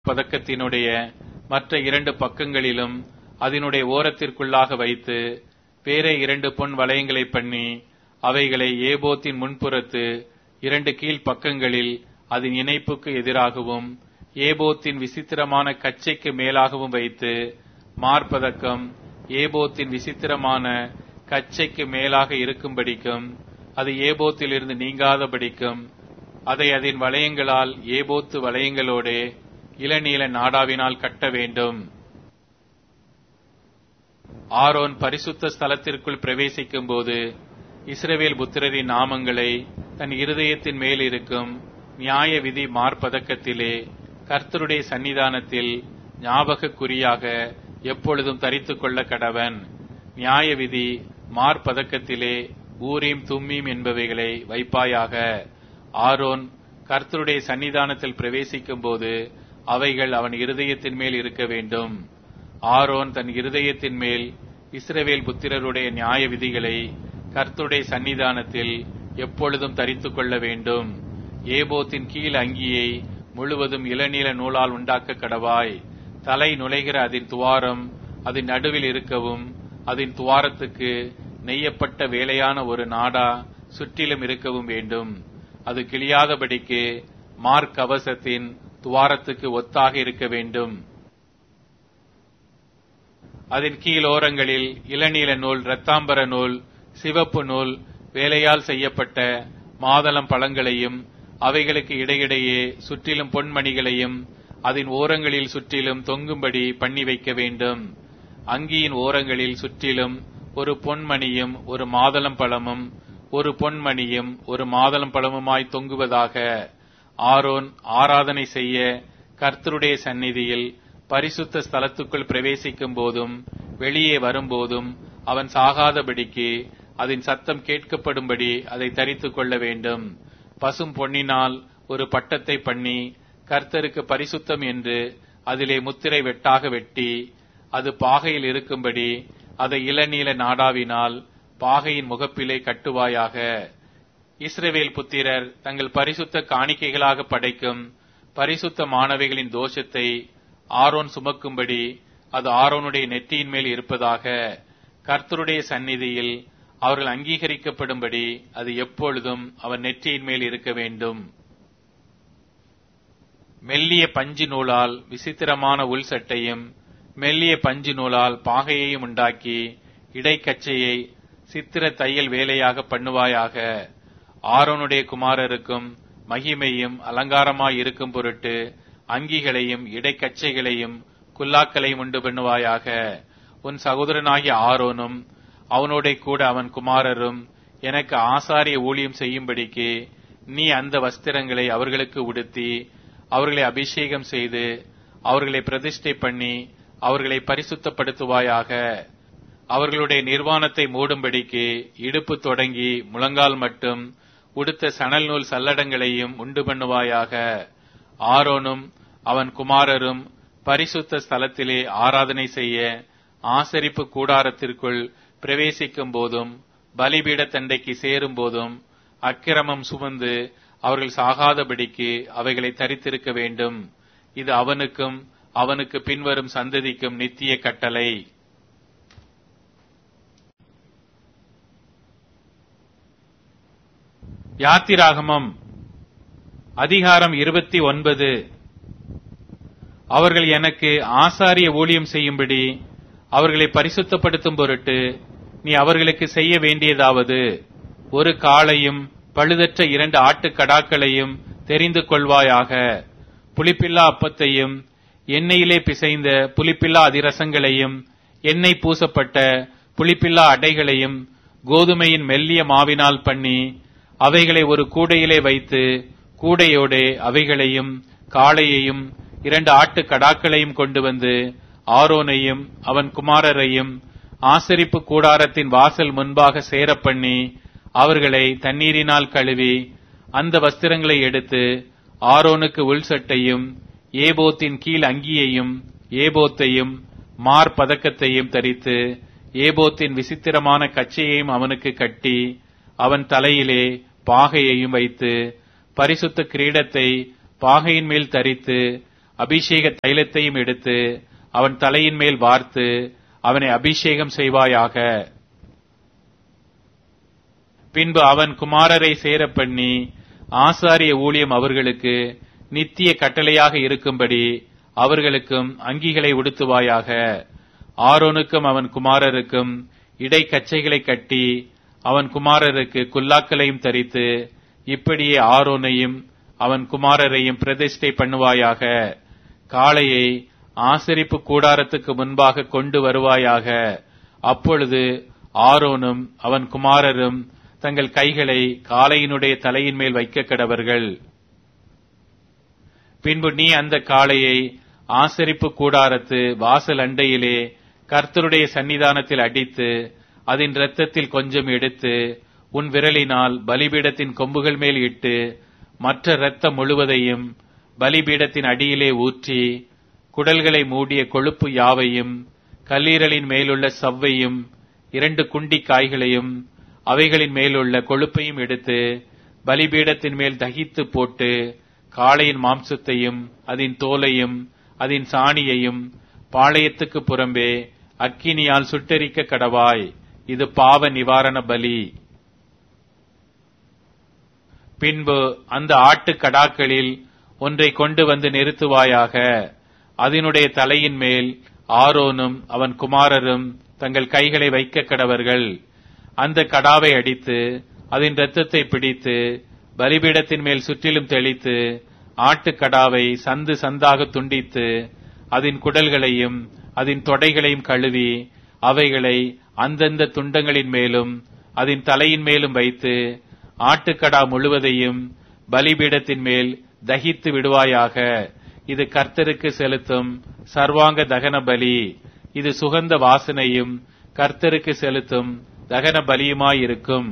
பதக்கத்தினுடைய மற்ற 2 பக்கங்களிலும் அதனுடைய ஓரத்திற்குள்ளாக வைத்து வேறே 2 பொன் வளையங்களை பண்ணி அவைகளை ஏபோத்தின் முன்புறத்து 2 கீழ் பக்கங்களில் அதன் இணைப்புக்கு எதிராகவும் ஏபோத்தின் விசித்திரமான கச்சைக்கு மேலாகவும் வைத்து மார்பதக்கம் ஏபோத்தின் விசித்திரமான கச்சைக்கு மேலாக இருக்கும்படிக்கும் அது ஏபோத்திலிருந்து நீங்காதபடிக்கும் அதை அதன் வளையங்களால் ஏபோத்து வளையங்களோடே இளநீல நாடாவினால் கட்ட வேண்டும். ஆரோன் பரிசுத்த ஸ்தலத்திற்குள் பிரவேசிக்கும் போது இஸ்ரவேல் புத்திரரின் நாமங்களை தன் இருதயத்தின் மேல் இருக்கும் நியாய விதி மார்பதக்கத்திலே கர்த்தருடைய சன்னிதானத்தில் ஞாபகக்குறியாக எப்பொழுதும் தரித்துக் கொள்ள கடவன். நியாய விதி மார்பதக்கத்திலே ஊரீம் தும்மீம் என்பவைகளை வைப்பாயாக. ஆரோன் கர்த்தருடைய சன்னிதானத்தில் பிரவேசிக்கும் போது அவைகள் அவன் இருதயத்தின் மேல் இருக்க வேண்டும். ஆரோன் தன் இருதயத்தின் மேல் இஸ்ரவேல் புத்திரருடைய நியாய விதிகளை கர்த்தருடைய சன்னிதானத்தில் எப்பொழுதும் தரித்துக் கொள்ள வேண்டும். ஏபோத்தின் கீழ் அங்கியை முழுவதும் இளநீல நூலால் உண்டாக்க கடவாய். தலை நுழைகிற அதன் துவாரம் அதன் நடுவில் இருக்கவும் அதன் துவாரத்துக்கு நெய்யப்பட்ட வேலையான ஒரு நாடா சுற்றிலும் இருக்கவும் வேண்டும். அது கிழியாதபடிக்கு மார்க்கவசத்தின் துவாரத்துக்கு ஒத்தாக இருக்க வேண்டும். அதன் கீழோரங்களில் இளநீல நூல், இரத்தாம்பர நூல், சிவப்பு நூல், வேலையால் செய்யப்பட்ட மாதளம் பழங்களையும் அவைகளுக்கு இடையிடையே சுற்றிலும் பொன்மணிகளையும் அதன் ஓரங்களில் சுற்றிலும் தொங்கும்படி பண்ணி வைக்க வேண்டும். அங்கியின் ஓரங்களில் சுற்றிலும் ஒரு பொன்மணியும் ஒரு மாதளம் பழமும் ஒரு பொன்மணியும் ஒரு மாதளம் பழமுமாய் தொங்குவதாக. ஆரோன் ஆராதனை செய்ய கர்த்தருடைய சந்நிதியில் பரிசுத்த ஸ்தலத்துக்குள் பிரவேசிக்கும் போதும் வெளியே வரும்போதும் அவன் சாகாதபடிக்கு அதன் சத்தம் கேட்கப்படும்படி அதை தரித்துக் கொள்ள வேண்டும். பசும் பொன்னினால் ஒரு பட்டத்தை பண்ணி கர்த்தருக்கு பரிசுத்தம் என்று அதிலே முத்திரை வெட்டாக வெட்டி அது பாகையில் இருக்கும்படி அதை இளநீல நாடாவினால் பாகையின் முகப்பிலே கட்டுவாயாக. இஸ்ரவேல் புத்திரர் தங்கள் பரிசுத்த காணிக்கைகளாக படைக்கும் பரிசுத்த மாணவிகளின் தோஷத்தை ஆரோன் சுமக்கும்படி அது ஆரோனுடைய நெற்றியின் மேல் இருப்பதாக. கர்த்தருடைய சந்நிதியில் அவர்கள் அங்கீகரிக்கப்படும்படி அது எப்பொழுதும் அவன் நெற்றியின் மேல் இருக்க வேண்டும். மெல்லிய பஞ்சு நூலால் விசித்திரமான உள் சட்டையும் மெல்லிய பஞ்சு நூலால் பாகையையும் உண்டாக்கி இடைக்கச்சையை சித்திர தையல் வேலையாக பண்ணுவாயாக. ஆரோனுடைய குமாரருக்கும் மகிமையும் அலங்காரமாய் இருக்கும் பொருட்டு அங்கிகளையும் இடைக்கச்சைகளையும் குல்லாக்களையும் உண்டு பண்ணுவாயாக. உன் சகோதரனாகிய ஆரோனும் அவனோட கூட அவன் குமாரரும் எனக்கு ஆசாரிய ஊழியம் செய்யும்படிக்கு நீ அந்த வஸ்திரங்களை அவர்களுக்கு உடுத்தி அவர்களை அபிஷேகம் செய்து அவர்களை பிரதிஷ்டை பண்ணி அவர்களை பரிசுத்தப்படுத்துவாயாக. அவர்களுடைய நிர்வாணத்தை மூடும்படிக்கு இடுப்பு தொடங்கி முழங்கால் மட்டும் உடுத்த சணல் நூல் சல்லடங்களையும் உண்டு பண்ணுவாயாக. ஆரோனும் அவன் குமாரரும் பரிசுத்த ஸ்தலத்திலே ஆராதனை செய்ய ஆசரிப்பு கூடாரத்திற்குள் பிரவேசிக்கும் போதும் பலிபீட தண்டைக்கு சேரும் போதும் அக்கிரமம் சுமந்து அவர்கள் சாகாதபடிக்கு அவைகளை தரித்திருக்க வேண்டும். இது அவனுக்கும் அவனுக்கு பின்வரும் சந்ததிக்கும் நித்திய கட்டளை. யாத்திராகமம் அதிகாரம் 29. அவர்கள் எனக்கு ஆசாரிய ஊழியம் செய்யும்படி அவர்களை பரிசுத்தப்படுத்தும் பொருட்டு நீ அவர்களுக்கு செய்ய வேண்டியதாவது, ஒரு காளையும் பழுதற்ற 2 ஆட்டுக்கடாக்களையும் தெரிந்து கொள்வாயாக. புளிப்பில்லா அப்பத்தையும் எண்ணெயிலே பிசைந்த புளிப்பில்லா அதிரசங்களையும் எண்ணெய் பூசப்பட்ட புளிப்பில்லா அடைகளையும் கோதுமையின் மெல்லிய மாவினால் பண்ணி அவைகளை ஒரு கூடையிலே வைத்து கூடையோடே அவைகளையும் காளையையும் 2 ஆட்டுக்கடாக்களையும் கொண்டு வந்து ஆரோனையும் அவன் குமாரரையும் ஆசரிப்பு கூடாரத்தின் வாசல் முன்பாக சேரப்பண்ணி அவர்களை தண்ணீரினால் கழுவி அந்த வஸ்திரங்களை எடுத்து ஆரோனுக்கு உள் சட்டையும் ஏபோத்தின் கீழ் அங்கியையும் ஏபோத்தையும் மார்பதக்கத்தையும் தரித்து ஏபோத்தின் விசித்திரமான கச்சையையும் அவனுக்கு கட்டி அவன் தலையிலே பாகையையும் வைத்து பரிசுத்த கிரீடத்தை பாகையின் மேல் தரித்து அபிஷேக தைலத்தையும் எடுத்து அவன் தலையின் மேல் வார்த்து அவனை அபிஷேகம் செய்வாயாக. பின்பு அவன் குமாரரை சேர பண்ணி ஆசாரிய ஊழியம் அவர்களுக்கு நித்திய கட்டளையாக இருக்கும்படி அவர்களுக்கும் அங்கிகளை உடுத்துவாயாக. ஆரோனுக்கும் அவன் குமாரருக்கும் இடைக்கச்சைகளை கட்டி அவன் குமாரருக்கு குல்லாக்களையும் தரித்து இப்படியே ஆரோனையும் அவன் குமாரரையும் பிரதிஷ்டை பண்ணுவாயாக. காளையை ஆசரிப்பு கூடாரத்துக்கு முன்பாக கொண்டு வருவாயாக. அப்பொழுது ஆரோனும் அவன் குமாரரும் தங்கள் கைகளை காளையினுடைய தலையின் மேல் வைக்க கடவர்கள். பின்பு நீ அந்த காளையை ஆசரிப்பு கூடாரத்து வாசல் அண்டையிலே கர்த்தருடைய சன்னிதானத்தில் அடித்து அதன் இரத்தத்தில் கொஞ்சம் எடுத்து உன் விரலினால் பலிபீடத்தின் கொம்புகள் மேல் இட்டு மற்ற இரத்தம் முழுவதையும் பலிபீடத்தின் அடியிலே ஊற்றி குடல்களை மூடிய கொழுப்பு யாவையும் கல்லீரலின் மேலுள்ள சவ்வையும் 2 குண்டி காய்களையும் அவைகளின் மேலுள்ள கொழுப்பையும் எடுத்து பலிபீடத்தின் மேல் தகித்து போட்டு காளையின் மாம்சத்தையும் அதன் தோலையும் அதன் சாணியையும் பாளையத்துக்கு புறம்பே அக்கினியால் சுட்டெரிக்க கடவாய். இது பாவ நிவாரண பலி. பின்பு அந்த ஆட்டு கடாக்களில் ஒன்றை கொண்டு வந்து நிறுத்துவாயாக. அதனுடைய தலையின் மேல் ஆரோனும் அவன் குமாரரும் தங்கள் கைகளை வைக்க கடவர்கள். அந்த கடாவை அடித்து அதன் இரத்தத்தை பிடித்து பலிபீடத்தின் மேல் சுற்றிலும் தெளித்து ஆட்டுக்கடாவை சந்து சந்தாக துண்டித்து அதன் குடல்களையும் அதன் தொடைகளையும் கழுவி அவைகளை அந்தந்த துண்டங்களின் மேலும் அதன் தலையின் மேலும் வைத்து ஆட்டுக்கடா முழுவதையும் பலிபீடத்தின் மேல் தகித்து விடுவாயாக. இது கர்த்தருக்கு செலுத்தும் சர்வாங்க தகன பலி. இது சுகந்த வாசனையும் கர்த்தருக்கு செலுத்தும் தகன பலியுமாயிருக்கும்.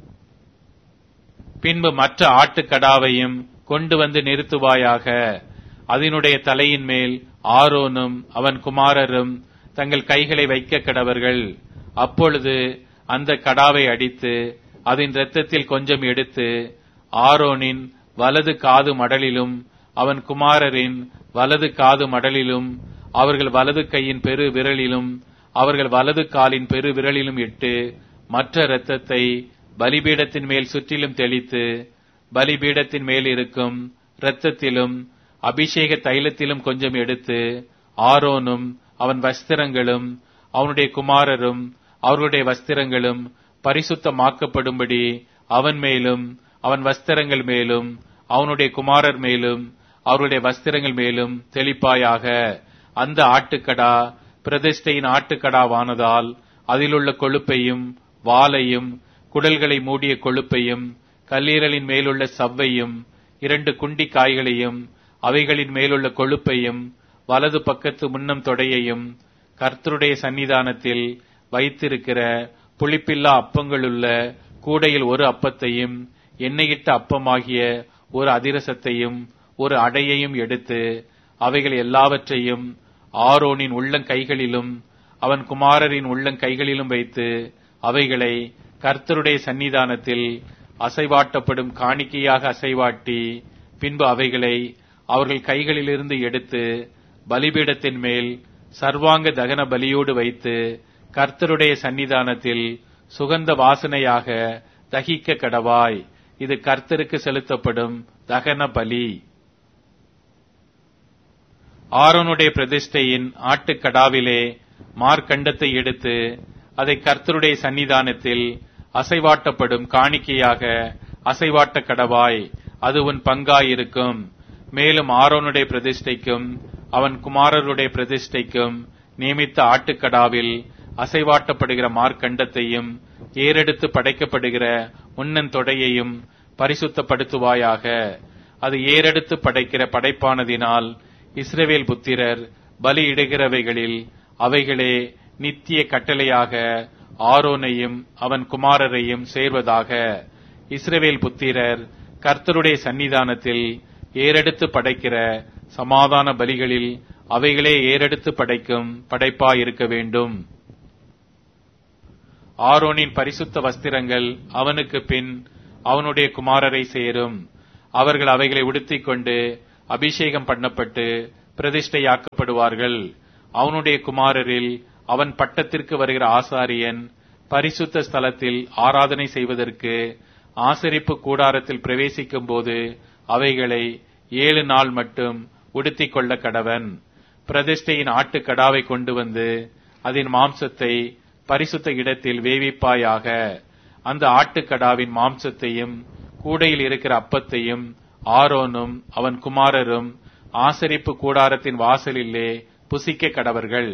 பின்பு மற்ற ஆட்டுக்கடாவையும் கொண்டு வந்து நிறுத்துவாயாக. அதனுடைய தலையின் மேல் ஆரோனும் அவன் குமாரரும் தங்கள் கைகளை வைக்க கடவர்கள். அப்பொழுது அந்த கடாவை அடித்து அதன் இரத்தத்தில் கொஞ்சம் எடுத்து ஆரோனின் வலது காது மடலிலும் அவன் குமாரரின் வலது காது மடலிலும் அவர்கள் வலது கையின் பெரு விரலிலும் அவர்கள் வலது காலின் பெரு விரலிலும் இட்டு மற்ற இரத்தத்தை பலிபீடத்தின் மேல் சுற்றிலும் தெளித்து பலிபீடத்தின் மேல் இருக்கும் இரத்தத்திலும் அபிஷேக தைலத்திலும் கொஞ்சம் எடுத்து ஆரோனும் அவன் வஸ்திரங்களும் அவனுடைய குமாரரும் அவர்களுடைய வஸ்திரங்களும் பரிசுத்தமாக்கப்படும்படி அவன் மேலும் அவன் வஸ்திரங்கள் மேலும் அவனுடைய குமாரர் மேலும் அவருடைய வஸ்திரங்கள் மேலும் தெளிப்பாயாக. அந்த ஆட்டுக்கடா பிரதிஷ்டையின் ஆட்டுக்கடாவானதால் அதிலுள்ள கொழுப்பையும் வாலையும் குடல்களை மூடிய கொழுப்பையும் கல்லீரலின் மேலுள்ள சவ்வையும் 2 குண்டி காய்களையும் அவைகளின் மேலுள்ள கொழுப்பையும் வலது பக்கத்து முன்னம் தொடையையும் கர்த்தருடைய சன்னிதானத்தில் வைத்திருக்கிற புளிப்பில்லா அப்பங்களுள்ள கூடையில் ஒரு அப்பத்தையும் எண்ணெயிட்ட அப்பமாகிய ஒரு அதிரசத்தையும் ஒரு அடையையும் எடுத்து அவைகள் எல்லாவற்றையும் ஆரோனின் உள்ளங்கைகளிலும் அவன் குமாரரின் உள்ளங்கைகளிலும் வைத்து அவைகளை கர்த்தருடைய சன்னிதானத்தில் அசைவாட்டப்படும் காணிக்கையாக அசைவாட்டி பின்பு அவைகளை அவர்கள் கைகளிலிருந்து எடுத்து பலிபீடத்தின் மேல் சர்வாங்க தகன பலியோடு வைத்து கர்த்தருடைய சன்னிதானத்தில் சுகந்த வாசனையாக தகிக்க கடவாய். இது கர்த்தருக்கு செலுத்தப்படும் தகன பலி. ஆரோனுடைய பிரதிஷ்டையின் ஆட்டுக்கடாவிலே மார்க்கண்டத்தை எடுத்து அதை கர்த்தருடைய சன்னிதானத்தில் அசைவாட்டப்படும் காணிக்கையாக அசைவாட்ட கடவாய். அது உன் பங்காயிருக்கும். மேலும் ஆரோனுடைய பிரதிஷ்டைக்கும் அவன் குமாரருடைய பிரதிஷ்டைக்கும் நியமித்த ஆட்டுக்கடாவில் அசைவாட்டப்படுகிற மார்க்கண்டத்தையும் ஏறெடுத்து படைக்கப்படுகிற முன்னன் தொடையையும் பரிசுத்தப்படுத்துவாயாக. அது ஏறெடுத்து படைக்கிற படைப்பானதினால் இஸ்ரவேல் புத்திரர் பலியிடுகிறவைகளில் அவைகளே நித்திய கட்டளையாக ஆரோனையும் அவன் குமாரரையும் சேர்வதாக. இஸ்ரவேல் புத்திரர் கர்த்தருடைய சன்னிதானத்தில் ஏறெடுத்து படைக்கிற சமாதான பலிகளில் அவைகளே ஏறெடுத்து படைக்கும் படைப்பாயிருக்க வேண்டும். ஆரோனின் பரிசுத்த வஸ்திரங்கள் அவனுக்கு பின் அவனுடைய குமாரரை சேரும். அவர்கள் அவைகளை உடுத்திக் கொண்டு அபிஷேகம் பண்ணப்பட்டு பிரதிஷ்டையாக்கப்படுவார்கள். அவனுடைய குமாரரில் அவன் பட்டத்திற்கு வருகிற ஆசாரியன் பரிசுத்த ஸ்தலத்தில் ஆராதனை செய்வதற்கு ஆசரிப்பு கூடாரத்தில் பிரவேசிக்கும் போது அவைகளை 7 நாள் மட்டும் உடுத்திக் கொள்ள கடவன். பிரதிஷ்டையின் ஆட்டுக்கடாவை கொண்டு வந்து அதன் மாம்சத்தை பரிசுத்த இடத்தில் வேவிப்பாயாக. அந்த ஆட்டுக்கடாவின் மாம்சத்தையும் கூடையில் இருக்கிற அப்பத்தையும் ஆரோனும் அவன் குமாரரும் ஆசரிப்பு கூடாரத்தின் வாசலிலே புசிக்க கடவர்கள்.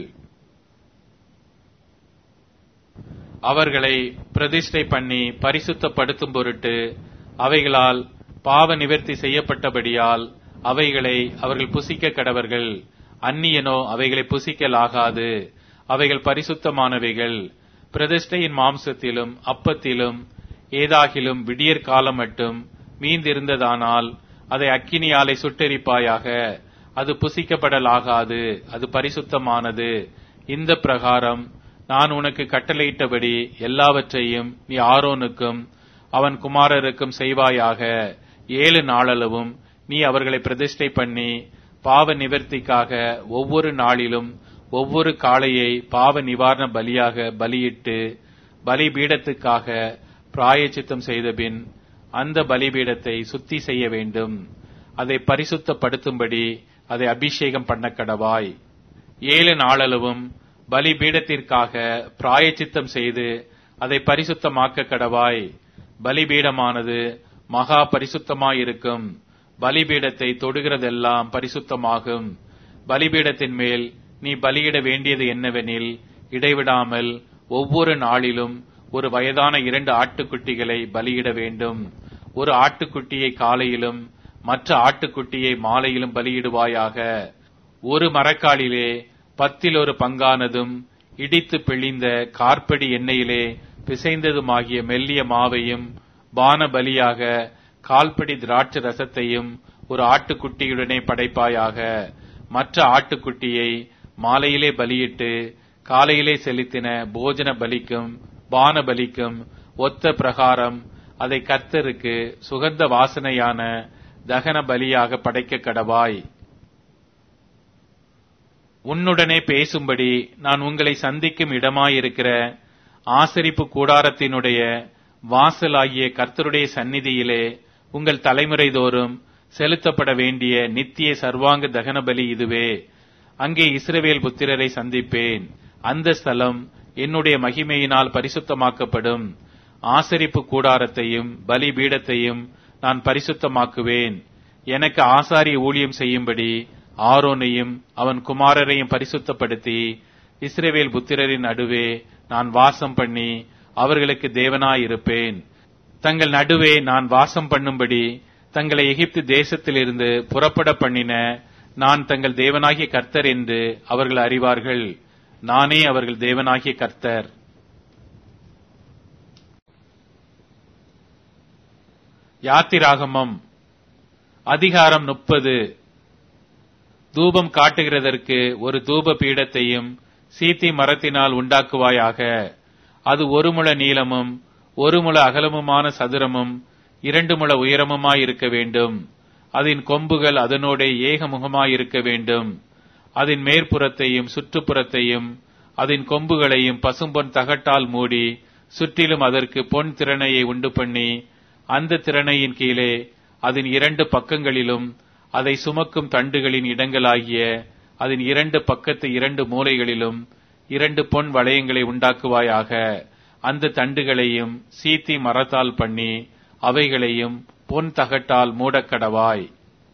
அவர்களை பிரதிஷ்டை பண்ணி பரிசுத்தப்படுத்தும் பொருட்டு அவைகளால் பாவ நிவர்த்தி செய்யப்பட்டபடியால் அவைகளை அவர்கள் புசிக்க கடவர்கள். அந்நியனோ அவைகளை புசிக்கலாகாது. அவைகள் பரிசுத்தமானவைகள். பிரதிஷ்டையின் மாம்சத்திலும் அப்பத்திலும் ஏதாகிலும் விடியற் காலம் மட்டும் மீந்திருந்ததானால் அதை அக்கினியாலை சுட்டெரிப்பாயாக. அது புசிக்கப்படலாகாது. அது பரிசுத்தமானது. இந்த பிரகாரம் நான் உனக்கு கட்டளையிட்டபடி எல்லாவற்றையும் நீ ஆரோனுக்கும் அவன் குமாரருக்கும் செய்வாயாக. 7 நாளளவும் நீ அவர்களை பிரதிஷ்டை பண்ணி பாவ நிவர்த்திக்காக ஒவ்வொரு நாளிலும் ஒவ்வொரு காளையை பாவ நிவாரண பலியாக பலியிட்டு பலிபீடத்துக்காக பிராயச்சித்தம் செய்தபின் அந்த பலிபீடத்தை சுத்தி செய்ய வேண்டும். அதை பரிசுத்தப்படுத்தும்படி அதை அபிஷேகம் பண்ண கடவாய். 7 நாளளவும் பலிபீடத்திற்காக பிராயச்சித்தம் செய்து அதை பரிசுத்தமாக்க கடவாய். பலிபீடமானது மகா பரிசுத்தமாயிருக்கும். பலிபீடத்தை தொடுகிறதெல்லாம் பரிசுத்தமாகும். பலிபீடத்தின் மேல் நீ பலியிட வேண்டியது என்னவெனில், இடைவிடாமல் ஒவ்வொரு நாளிலும் ஒரு வயதான 2 ஆட்டுக்குட்டிகளை பலியிட வேண்டும். ஒரு ஆட்டுக்குட்டியை காலையிலும் மற்ற ஆட்டுக்குட்டியை மாலையிலும் பலியிடுவாயாக. ஒரு மரக்காலிலே 10 பங்கானதும் இடித்து பிழிந்த கார்படி எண்ணெயிலே பிசைந்ததுமாகிய மெல்லிய மாவையும் பான பலியாக கால்படி திராட்சை ரசத்தையும் ஒரு ஆட்டுக்குட்டியுடனே படைப்பாயாக. மற்ற ஆட்டுக்குட்டியை மாலையிலே பலியிட்டு காலையிலே செலுத்தின போஜன பலிக்கும் பான பலிக்கும் ஒத்த பிரகாரம் அதை கர்த்தருக்கு சுகந்த வாசனையான தகன பலியாக படைக்க கடவாய். உன்னுடனே பேசும்படி நான் உங்களை சந்திக்கும் இடமாயிருக்கிற ஆசரிப்பு கூடாரத்தினுடைய வாசலாகிய கர்த்தருடைய சந்நிதியிலே உங்கள் தலைமுறை தோறும் செலுத்தப்பட வேண்டிய நித்திய சர்வாங்க தகன பலி இதுவே. அங்கே இஸ்ரவேல் புத்திரரை சந்திப்பேன். அந்த ஸ்தலம் என்னுடைய மகிமையினால் பரிசுத்தமாக்கப்படும். ஆசரிப்பு கூடாரத்தையும் பலிபீடத்தையும் நான் பரிசுத்தமாக்குவேன். எனக்கு ஆசாரிய ஊழியம் செய்யும்படி ஆரோனையும் அவன் குமாரரையும் பரிசுத்தப்படுத்தி இஸ்ரவேல் புத்திரரின் நடுவே நான் வாசம் பண்ணி அவர்களுக்கு தேவனாயிருப்பேன். தங்கள் நடுவே நான் வாசம் பண்ணும்படி தங்களை எகிப்து தேசத்திலிருந்து புறப்பட பண்ணின நான் தங்கள் தேவனாகிய கர்த்தர் என்று அவர்கள் அறிவார்கள். நானே அவர்கள் தேவனாகிய கர்த்தர். யாத்திராகமம் அதிகாரம் 30. தூபம் காட்டுகிறதற்கு ஒரு தூப பீடத்தையும் சீத்தி மரத்தினால் உண்டாக்குவாயாக. அது 1 முழ நீளமும் 1 முழ அகலமுமான சதுரமும் 2 முழ உயரமுமாயிருக்க வேண்டும். அதன் கொம்புகள் அதனோட ஏகமுகமாயிருக்க வேண்டும். அதன் மேற்புறத்தையும் சுற்றுப்புறத்தையும் அதன் கொம்புகளையும் பசும்பொன் தகட்டால் மூடி சுற்றிலும் அதற்கு பொன் திறனையை உண்டு பண்ணி அந்த திறனையின் கீழே அதன் 2 பக்கங்களிலும் அதை சுமக்கும் தண்டுகளின் இடங்களாகிய அதன் 2 பக்கத்து 2 மூலைகளிலும் 2 பொன் வளையங்களை உண்டாக்குவாயாக. அந்த தண்டுகளையும் சீத்தி மரத்தால் பண்ணி அவைகளையும் பொன் தகட்டால் மூடக்கடவாய்.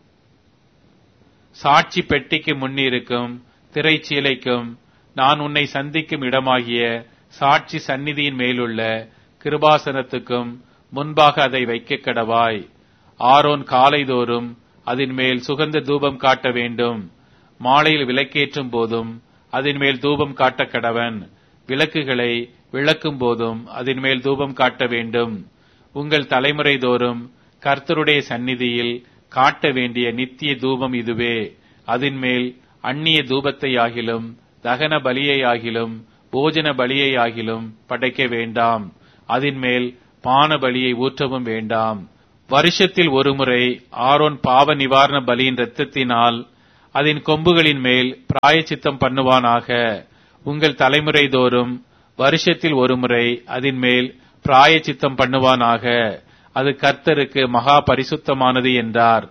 சாட்சி பெட்டிக்கு முன்னிருக்கும் திரைச்சீலைக்கும் நான் உன்னை சந்திக்கும் இடமாகிய சாட்சி சந்நிதியின் மேலுள்ள கிருபாசனத்துக்கும் முன்பாக அதை வைக்க கடவாய். ஆரோன் காலைதோறும் அதன் மேல் சுகந்த தூபம் காட்ட வேண்டும். மாலையில் விளக்கேற்றும் போதும் அதன் மேல் தூபம் காட்ட கடவன். விளக்குகளை விளக்கும் போதும் அதன் மேல் தூபம் காட்ட வேண்டும். உங்கள் தலைமுறை தோறும் கர்த்தருடைய சந்நிதியில் காட்ட வேண்டிய நித்திய தூபம் இதுவே. அதன் மேல் அந்நிய தூபத்தை ஆகிலும் தகன பலியை ஆகிலும் போஜன பலியை ஆகிலும் படைக்க வேண்டாம். அதன் மேல் பான பலியை ஊற்றவும் வேண்டாம். வருஷத்தில் ஒருமுறை ஆரோன் பாவ நிவாரண பலியின் இரத்தத்தினால் அதன் கொம்புகளின் மேல் பிராயச்சித்தம் பண்ணுவானாக. உங்கள் தலைமுறை தோறும் வருஷத்தில் ஒருமுறை அதன் மேல் பிராயச்சித்தம் பண்ணுவானாக. அது கர்த்தருக்கு மகா பரிசுத்தமானது என்றார்.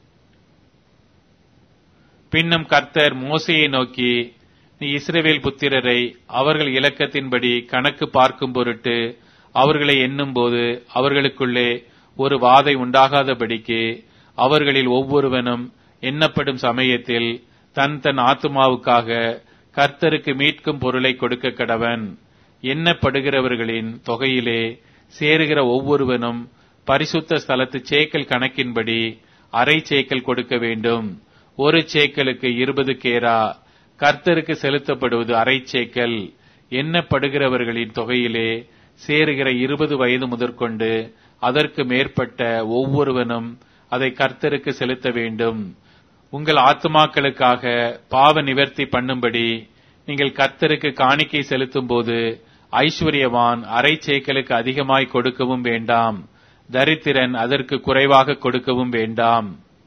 பின்னும் கர்த்தர் மோசேயை நோக்கி, நீ இஸ்ரவேல் புத்திரரை அவர்கள் இலக்கத்தின்படி கணக்கு பார்க்கும் பொருட்டு அவர்களை எண்ணும்போது அவர்களுக்குள்ளே ஒரு வாதை உண்டாகாதபடிக்கு அவர்களில் ஒவ்வொருவனும் எண்ணப்படும் சமயத்தில் தன் தன் ஆத்துமாவுக்காக கர்த்தருக்கு மீட்கும் பொருளை கொடுக்க கடவன். எண்ணப்படுகிறவர்களின் தொகையிலே சேருகிற ஒவ்வொருவனும் பரிசுத்த ஸ்தலத்து சேக்கல் கணக்கின்படி அரை சேக்கல் கொடுக்க வேண்டும். ஒரு சேக்கலுக்கு 20 கேரா. கர்த்தருக்கு செலுத்தப்படுவது அரை சேக்கல். எண்ணப்படுகிறவர்களின் தொகையிலே சேருகிற 20 வயது முதற்கொண்டு அதற்கு மேற்பட்ட ஒவ்வொருவனும் அதை கர்த்தருக்கு செலுத்த வேண்டும். உங்கள் ஆத்துமாக்களுக்காக பாவ நிவர்த்தி பண்ணும்படி நீங்கள் கர்த்தருக்கு காணிக்கை செலுத்தும் போது ஐஸ்வர்யவான் அரை சேக்கலுக்கு அதிகமாய் கொடுக்கவும் வேண்டாம். தரித்திரன் அதற்கு குறைவாக கொடுக்கவும் வேண்டாம்.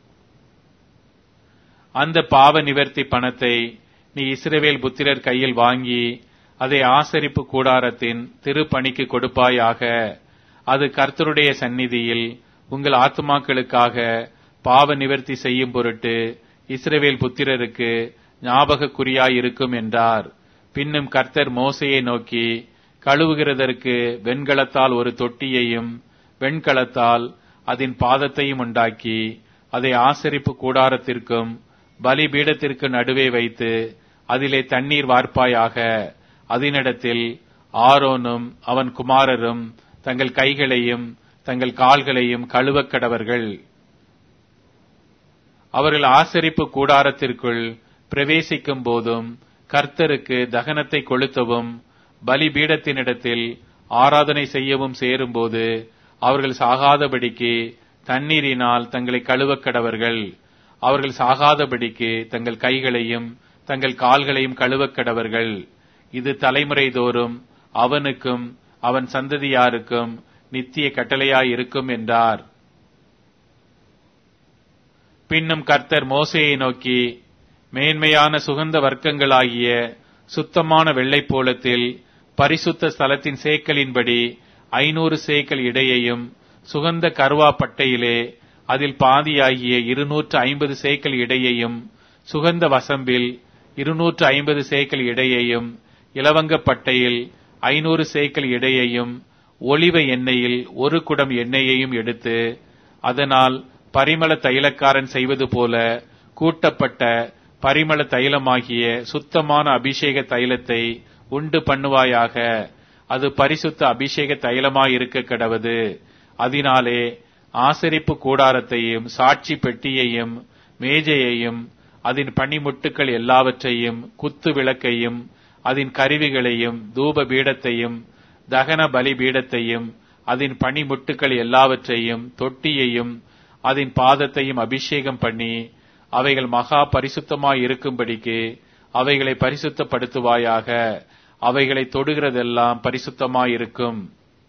அந்த பாவ நிவர்த்தி பணத்தை நீ இஸ்ரவேல் புத்திரர் கையில் வாங்கி அதை ஆசரிப்பு கூடாரத்தின் திருப்பணிக்கு கொடுப்பாயாக. அது கர்த்தருடைய சந்நிதியில் உங்கள் ஆத்துமாக்களுக்காக பாவ நிவர்த்தி செய்யும் பொருட்டு இஸ்ரவேல் புத்திரருக்கு ஞாபகக்குறியாயிருக்கும் என்றார். பின்னும் கர்த்தர் மோசேயை நோக்கி, கழுவுகிறதற்கு வெண்கலத்தால் ஒரு தொட்டியையும் வெண்கலத்தால் அதன் பாதத்தையும் உண்டாக்கி அதை ஆசரிப்பு கூடாரத்திற்கும் பலிபீடத்திற்கு நடுவே வைத்து அதிலே தண்ணீர் வார்ப்பாயாக. அதனிடத்தில் ஆரோனும் அவன் குமாரரும் தங்கள் கைகளையும் தங்கள் கால்களையும் கழுவக் கடவர்கள். அவர்கள் ஆசரிப்பு கூடாரத்திற்குள் பிரவேசிக்கும் போதும் கர்த்தருக்கு தகனத்தை கொளுத்தவும் பலிபீடத்தினிடத்தில் ஆராதனை செய்யவும் சேரும்போது அவர்கள் சாகாதபடிக்கு தண்ணீரினால் தங்களை கழுவக் கடவர்கள். அவர்கள் சாகாதபடிக்கு தங்கள் கைகளையும் தங்கள் கால்களையும் கழுவக் கடவர்கள். இது தலைமுறை தோறும் அவனுக்கும் அவன் சந்ததியாருக்கும் நித்திய கட்டளையாயிருக்கும் என்றார். பின்னும் கர்த்தர் மோசேயை நோக்கி, மேன்மையான சுகந்த வர்க்கங்களாகிய சுத்தமான வெள்ளைப்போளத்தில் பரிசுத்த ஸ்தலத்தின் சேக்கலின்படி 500 சேக்கல் இடையையும் சுகந்த கருவா பட்டையிலே அதில் பாதியாகிய 250 சேக்கல் இடையையும் சுகந்த வசம்பில் 250 சேக்கல் இடையையும் இலவங்கப்பட்டையில் 500 சேக்கல் இடையையும் ஒலிவ எண்ணெயில் 1 குடம் எண்ணெயையும் எடுத்து அதனால் பரிமள தைலக்காரன் செய்வது போல கூட்டப்பட்ட பரிமள தைலமாகிய சுத்தமான அபிஷேக தைலத்தை உண்டு பண்ணுவாயாக. அது பரிசுத்த அபிஷேக தைலமாயிருக்க கடவது. அதனாலே ஆசரிப்பு கூடாரத்தையும் சாட்சி பெட்டியையும் மேஜையையும் அதன் பணிமுட்டுக்கள் எல்லாவற்றையும் குத்து விளக்கையும் அதன் கருவிகளையும் தூப பீடத்தையும் தகன பலி பீடத்தையும் அதன் பணிமுட்டுக்கள் எல்லாவற்றையும் தொட்டியையும் அதன் பாதத்தையும் அபிஷேகம் பண்ணி அவைகள் மகா பரிசுத்தமாய் இருக்கும்படிக்கு அவைகளை பரிசுத்தப்படுத்துவாயாக. அவைகளை தொடுகிறதெல்லாம் பரிசுத்தமாயிருக்கும்.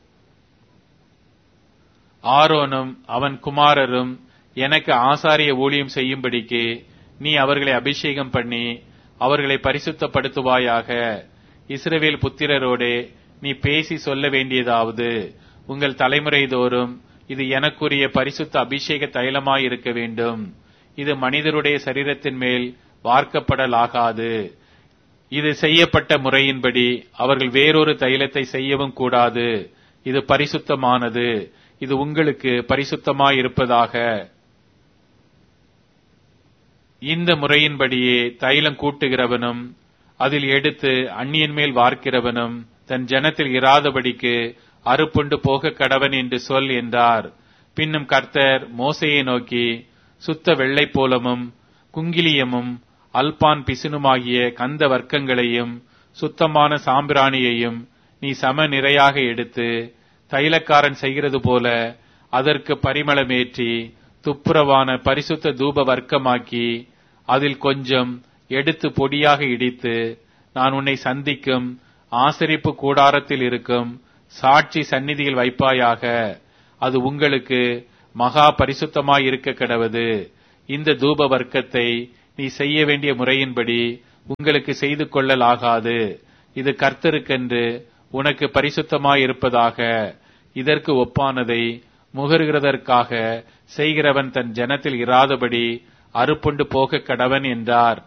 ஆரோனும் அவன் குமாரரும் எனக்கு ஆசாரிய ஊழியம் செய்யும்படிக்கு நீ அவர்களை அபிஷேகம் பண்ணி அவர்களை பரிசுத்தப்படுத்துவாயாக. இஸ்ரவேல் புத்திரரோடே நீ பேசி சொல்ல வேண்டியதாவது, உங்கள் தலைமுறை தோறும் இது எனக்குரிய பரிசுத்த அபிஷேக தைலமாயிருக்க வேண்டும். இது மனிதருடைய சரீரத்தின் மேல் வார்க்கப்படலாகாது. இது செய்யப்பட்ட முறையின்படி அவர்கள் வேறொரு தைலத்தை செய்யவும் கூடாது. இது பரிசுத்தமானது. இது உங்களுக்கு பரிசுத்தமாயிருப்பதாக. இந்த முறையின்படியே தைலம் கூட்டுகிறவனும் அதில் எடுத்து அந்நியன் மேல் வார்க்கிறவனும் தன் ஜனத்தில் இராதபடிக்கு அறுப்புண்டு போக கடவன் என்று சொல் என்றார். பின்னும் கர்த்தர் மோசேயை நோக்கி, சுத்த வெள்ளை போலமும் குங்கிலியமும் அல்பான் பிசினுமாகிய கந்த வர்க்கங்களையும் சுத்தமான சாம்பிராணியையும் நீ சம நிறையாக எடுத்து தைலக்காரன் செய்கிறது போல அதற்கு பரிமளமேற்றி துப்புரவான பரிசுத்த தூப வர்க்கமாக்கி அதில் கொஞ்சம் எடுத்து பொடியாக இடித்து நான் உன்னை சந்திக்கும் ஆசரிப்பு கூடாரத்தில் இருக்கும் சாட்சி சந்நிதியில் வைப்பாயாக. அது உங்களுக்கு மகா பரிசுத்தமாயிருக்க கடவது. இந்த தூப வர்க்கத்தை நீ செய்ய வேண்டிய முறையின்படி உங்களுக்கு செய்து கொள்ளலாகாது. இது கர்த்தருக்கென்று உனக்கு பரிசுத்தமாயிருப்பதாக. இதற்கு ஒப்பானதை முகருகிறதற்காக செய்கிறவன் தன் ஜனத்தில் இராதபடி அறுப்புண்டு போக கடவன் என்றார்.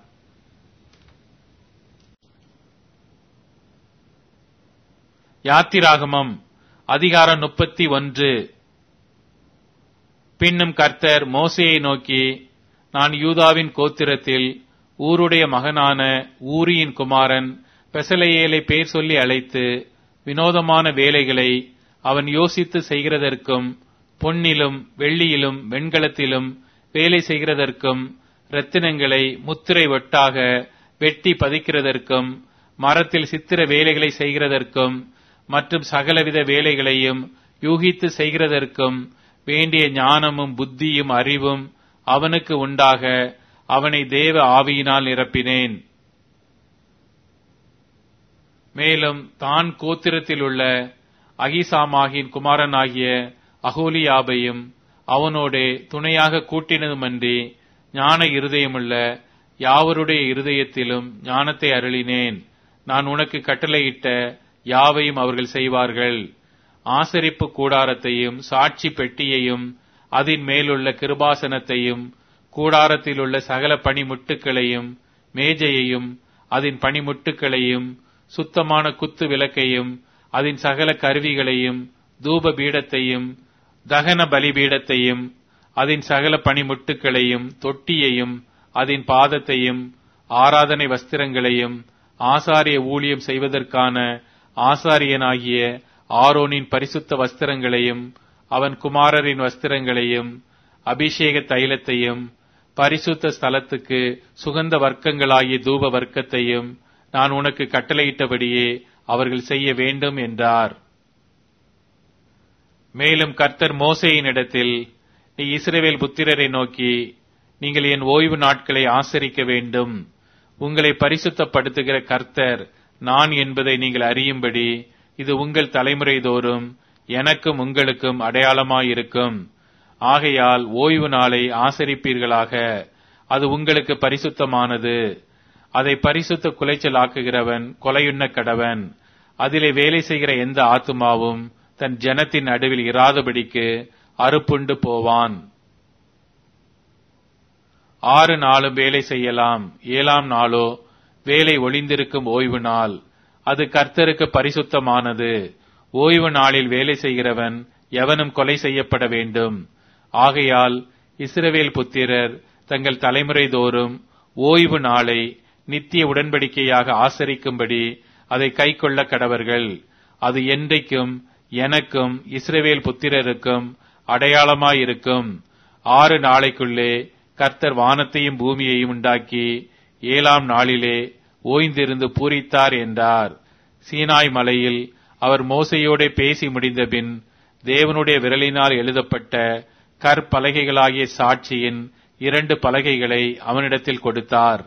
யாத்திராகமம் அதிகாரம் 31. பின்னும் கர்த்தர் மோசேயை நோக்கி, நான் யூதாவின் கோத்திரத்தில் ஊருடைய மகனான ஊரியின் குமாரன் பெசலெயேலை பேர் சொல்லி அழைத்து, வினோதமான வேலைகளை அவன் யோசித்து செய்கிறதற்கும், பொன்னிலும் வெள்ளியிலும் வெண்கலத்திலும் வேலை செய்கிறதற்கும், இரத்தினங்களை முத்திரை ஒட்டாக வெட்டி பதிக்கிறதற்கும், மரத்தில் சித்திர வேலைகளை செய்கிறதற்கும், மற்றும் சகலவித வேலைகளையும் யூகித்து செய்கிறதற்கும் வேண்டிய ஞானமும் புத்தியும் அறிவும் அவனுக்கு உண்டாக அவனை தேவ ஆவியினால் நிரப்பினேன். மேலும் தான் கோத்திரத்தில் உள்ள அகிசாமாகின் குமாரனாகிய அகோலியாபையும் அவனோடே துணையாக கூட்டினதுமன்றி ஞான இருதயமுள்ள யாவருடைய இருதயத்திலும் ஞானத்தை அருளினேன். நான் உனக்கு கட்டளையிட்ட யாவையும் அவர்கள் செய்வார்கள். ஆசரிப்பு கூடாரத்தையும் சாட்சி பெட்டியையும் அதன் மேலுள்ள கிருபாசனத்தையும் கூடாரத்தில் உள்ள சகல பணிமுட்டுக்களையும் மேஜையையும் அதன் பணிமுட்டுக்களையும் சுத்தமான குத்து விளக்கையும் அதன் சகல கருவிகளையும் தூப பீடத்தையும் தகன பலிபீடத்தையும் அதன் சகல பணிமுட்டுக்களையும் தொட்டியையும் அதன் பாதத்தையும் ஆராதனை வஸ்திரங்களையும் ஆசாரிய ஊழியம் செய்வதற்கான ஆசாரியனாகிய ஆரோனின் பரிசுத்த வஸ்திரங்களையும் அவன் குமாரரின் வஸ்திரங்களையும் அபிஷேக தைலத்தையும் பரிசுத்த ஸ்தலத்துக்கு சுகந்த வர்க்கங்களாகிய தூப வர்க்கத்தையும் நான் உனக்கு கட்டளையிட்டபடியே அவர்கள் செய்ய வேண்டும் என்றார். மேலும் கர்த்தர் மோசேயினிடத்தில், நீ இஸ்ரவேல் புத்திரரை நோக்கி, நீங்கள் என் ஓய்வு நாட்களை ஆசரிக்க வேண்டும். உங்களை பரிசுத்தப்படுத்துகிற கர்த்தர் நான் என்பதை நீங்கள் அறியும்படி இது உங்கள் தலைமுறை தோறும் எனக்கும் உங்களுக்கும் அடையாளமாயிருக்கும். ஆகையால் ஓய்வு நாளை ஆசரிப்பீர்களாக. அது உங்களுக்கு பரிசுத்தமானது. அதை பரிசுத்த குலைச்சல் ஆக்குகிறவன் கொலையுண்ண கடவன். அதிலே வேலை செய்கிற எந்த ஆத்துமாவும் தன் ஜனத்தின் நடுவில் இராதபடிக்கு அறுப்புண்டு போவான். 6 நாளும் வேலை செய்யலாம், 7ஆம் நாளோ வேலை ஒளிந்திருக்கும் ஓய்வு நாள். அது கர்த்தருக்கு பரிசுத்தமானது. ஓய்வு நாளில் வேலை செய்கிறவன் எவனும் கொலை செய்யப்பட வேண்டும். ஆகையால் இஸ்ரவேல் புத்திரர் தங்கள் தலைமுறை தோறும் ஓய்வு நாளை நித்திய உடன்படிக்கையாக ஆசரிக்கும்படி அதை கைக்கொள்ள கடவர்கள். அது என்றைக்கும் எனக்கும் இஸ்ரவேல் புத்திரருக்கும் அடையாளமாயிருக்கும். 6 நாளைக்குள்ளே கர்த்தர் வானத்தையும் பூமியையும் உண்டாக்கி 7ஆம் நாளிலே ஓய்ந்திருந்து பூரித்தார் என்றார். சீனாய் மலையில் அவர் மோசையோடே பேசி முடிந்தபின் தேவனுடைய விரலினால் எழுதப்பட்ட கற்பலகைகளாகிய சாட்சியின் 2 பலகைகளை அவனிடத்தில் கொடுத்தார்.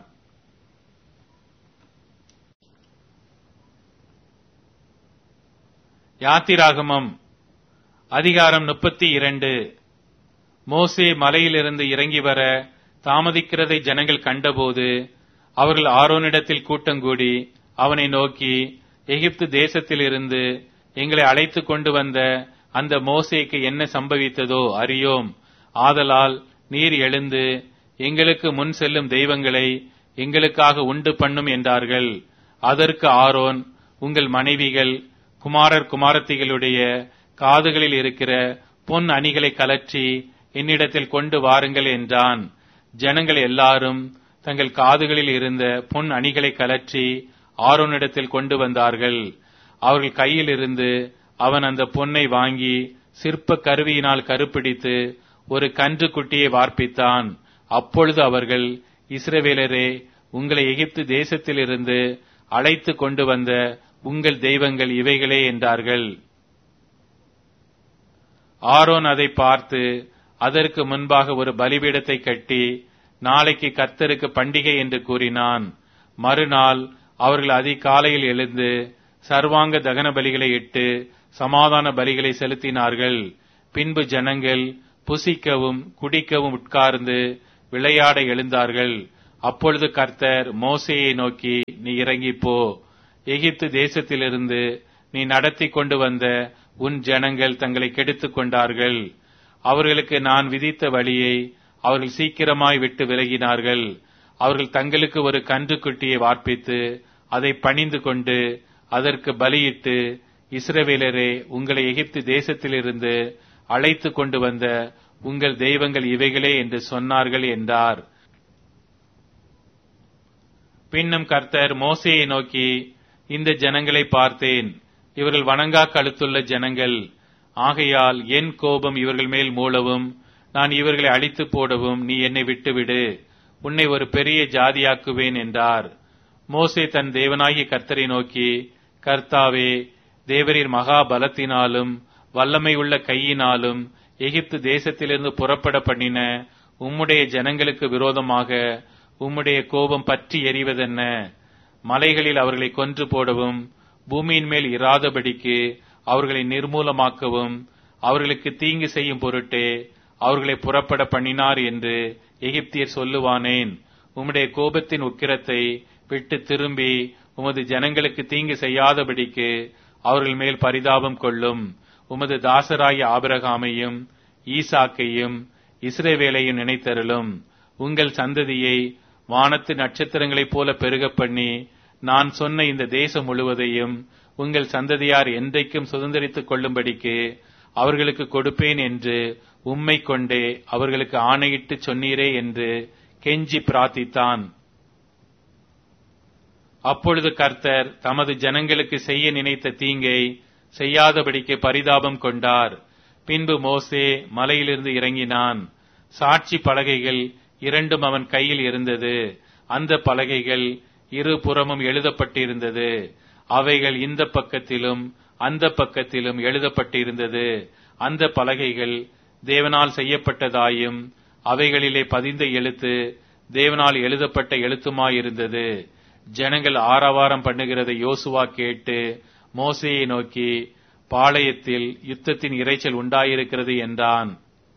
யாத்திராகமம் அதிகாரம் 32. மோசே மலையிலிருந்து இறங்கி வர தாமதிக்கிறதை ஜனங்கள் கண்டபோது அவர்கள் ஆரோனிடத்தில் கூட்டங்கூடி அவனை நோக்கி, எகிப்து தேசத்திலிருந்து எங்களை அழைத்து கொண்டு வந்த அந்த மோசேக்கு என்ன சம்பவித்ததோ அறியோம். ஆதலால் நீர் எழுந்து எங்களுக்கு முன் செல்லும் தெய்வங்களை எங்களுக்காக உண்டு பண்ணும் என்றார்கள். அதற்கு ஆரோன், உங்கள் மனைவிகள் குமாரர் குமாரத்திகளுடைய காதுகளில் இருக்கிற பொன் அணிகளை கலற்றி என்னிடத்தில் கொண்டு வாருங்கள் என்றான். ஜனங்கள் எல்லாரும் தங்கள் காதுகளில் இருந்த பொன் அணிகளை கலற்றி ஆரோனிடத்தில் கொண்டு வந்தார்கள். அவர்கள் கையில் இருந்து அவன் அந்த பொன்னை வாங்கி சிற்ப கருவியினால் கருப்பிடித்து ஒரு கன்று குட்டியை வார்ப்பித்தான். அப்பொழுது அவர்கள், இஸ்ரவேலரே, உங்களை எகிப்து தேசத்திலிருந்து அழைத்து கொண்டு வந்த உங்கள் தெய்வங்கள் இவைகளே என்றார்கள். ஆரோன் அதை பார்த்து அதற்கு முன்பாக ஒரு பலிபீடத்தை கட்டி நாளைக்கு கர்த்தருக்கு பண்டிகை என்று கூறினான். மறுநாள் அவர்கள் அதிகாலையில் எழுந்து சர்வாங்க தகன பலிகளை இட்டு சமாதான பலிகளை செலுத்தினார்கள். பின்பு ஜனங்கள் புசிக்கவும் குடிக்கவும் உட்கார்ந்து விளையாட எழுந்தார்கள். அப்பொழுது கர்த்தர் மோசேயை நோக்கி, நீ இறங்கிப் போ. எகிப்து தேசத்திலிருந்து நீ நடத்தி கொண்டு வந்த உன் ஜனங்கள் தங்களை கெடுத்துக் கொண்டார்கள். அவர்களுக்கு நான் விதித்த வழியை அவர்கள் சீக்கிரமாய் விட்டு விலகினார்கள். அவர்கள் தங்களுக்கு ஒரு கன்றுக்குட்டியை வார்ப்பித்து அதை பணிந்து கொண்டு அதற்கு பலியிட்டு, இஸ்ரவேலரே, உங்களை எகிப்து தேசத்திலிருந்து அழைத்து கொண்டு வந்த உங்கள் தெய்வங்கள் இவைகளே என்று சொன்னார்கள் என்றார். பின்னும் கர்த்தர் மோசேயை நோக்கி, இந்த ஜனங்களை பார்த்தேன். இவர்கள் வணங்கா கழுத்துள்ள ஜனங்கள். ஆகையால் என் கோபம் இவர்கள் மேல் மூளவும் நான் இவர்களை அழித்து போடவும் நீ என்னை விட்டுவிடு. உன்னை ஒரு பெரிய ஜாதியாக்குவேன் என்றார். மோசே தன் தேவனாகிய கர்த்தரை நோக்கி, கர்த்தாவே, தேவரீர் மகா பலத்தினாலும் வல்லமை உள்ள கையினாலும் எகிப்து தேசத்திலிருந்து புறப்பட பண்ணின உம்முடைய ஜனங்களுக்கு விரோதமாக உம்முடைய கோபம் பற்றி எரிவதென்ன? மலைகளில் அவர்களை கொன்று போடவும் பூமியின் மேல் இராதபடிக்கு அவர்களை நிர்மூலமாக்கவும் அவர்களுக்கு தீங்கு செய்யும் பொருட்டே அவர்களை புறப்பட பண்ணினார் என்று எகிப்தியர் சொல்லுவானேன்? உம்முடைய கோபத்தின் உக்கிரத்தை விட்டு திரும்பி உமது ஜனங்களுக்கு தீங்கு செய்யாதபடிக்கு அவர்கள் மேல் பரிதாபம் கொள்ளும். உமது தாசராகிய ஆபிரகாமையும் ஈசாக்கையும் இஸ்ரவேலையும் நினைத்தருளும். உங்கள் சந்ததியை வானத்து நட்சத்திரங்களைப் போல பெருகப் பண்ணி நான் சொன்ன இந்த தேசம் முழுவதையும் உங்கள் சந்ததியார் என்றைக்கும் சுதந்தரித்துக் கொள்ளும்படிக்கு அவர்களுக்கு கொடுப்பேன் என்று உம்மை கொண்டே அவர்களுக்கு ஆணையிட்டு சொன்னீரே என்று கெஞ்சி பிரார்த்தித்தான். அப்பொழுது கர்த்தர் தமது ஜனங்களுக்கு செய்ய நினைத்த தீங்கை செய்யாதபடிக்கு பரிதாபம் கொண்டார். பின்பு மோசே மலையிலிருந்து இறங்கினான். சாட்சி பலகைகள் இரண்டும் அவன் கையில் இருந்தது. அந்த பலகைகள் இருபுறமும் எழுதப்பட்டிருந்தது. அவைகள் இந்த பக்கத்திலும் அந்த பக்கத்திலும் எழுதப்பட்டிருந்தது. அந்த பலகைகள் தேவனால் செய்யப்பட்டதாயும் அவைகளிலே பதிந்த எழுத்து தேவனால் எழுதப்பட்ட எழுத்துமாயிருந்தது. ஜனங்கள் ஆரவாரம் பண்ணுகிறதை யோசுவா கேட்டு மோசேயை நோக்கி, பாளையத்தில் யுத்தத்தின் இரைச்சல் உண்டாயிருக்கிறது என்றான்.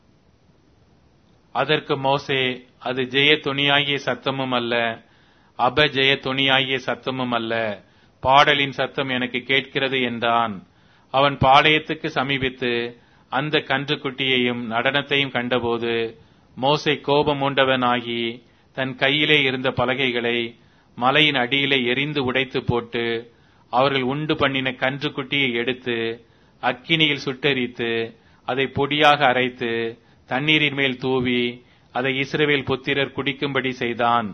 அதற்கு மோசே, அது ஜெய துணியாகிய சத்தமும் அல்ல, அபஜெய துணியாகிய சத்தமும் அல்ல, பாடலின் சத்தம் எனக்கு கேட்கிறது என்றான். அவன் பாளையத்துக்கு சமீபித்து அந்த கன்றுக்குட்டியையும் நடனத்தையும் கண்டபோது மோசே கோபம் உண்டவனாகி தன் கையிலே இருந்த பலகைகளை மலையின் அடியிலே எரிந்து உடைத்து போட்டு அவர்கள் உண்டு பண்ணின கன்றுக்குட்டியை எடுத்து அக்கினியில் சுட்டெரித்து அதை பொடியாக அரைத்து தண்ணீரின் மேல் தூவி அதை இஸ்ரவேல் புத்திரர் குடிக்கும்படி செய்தான்.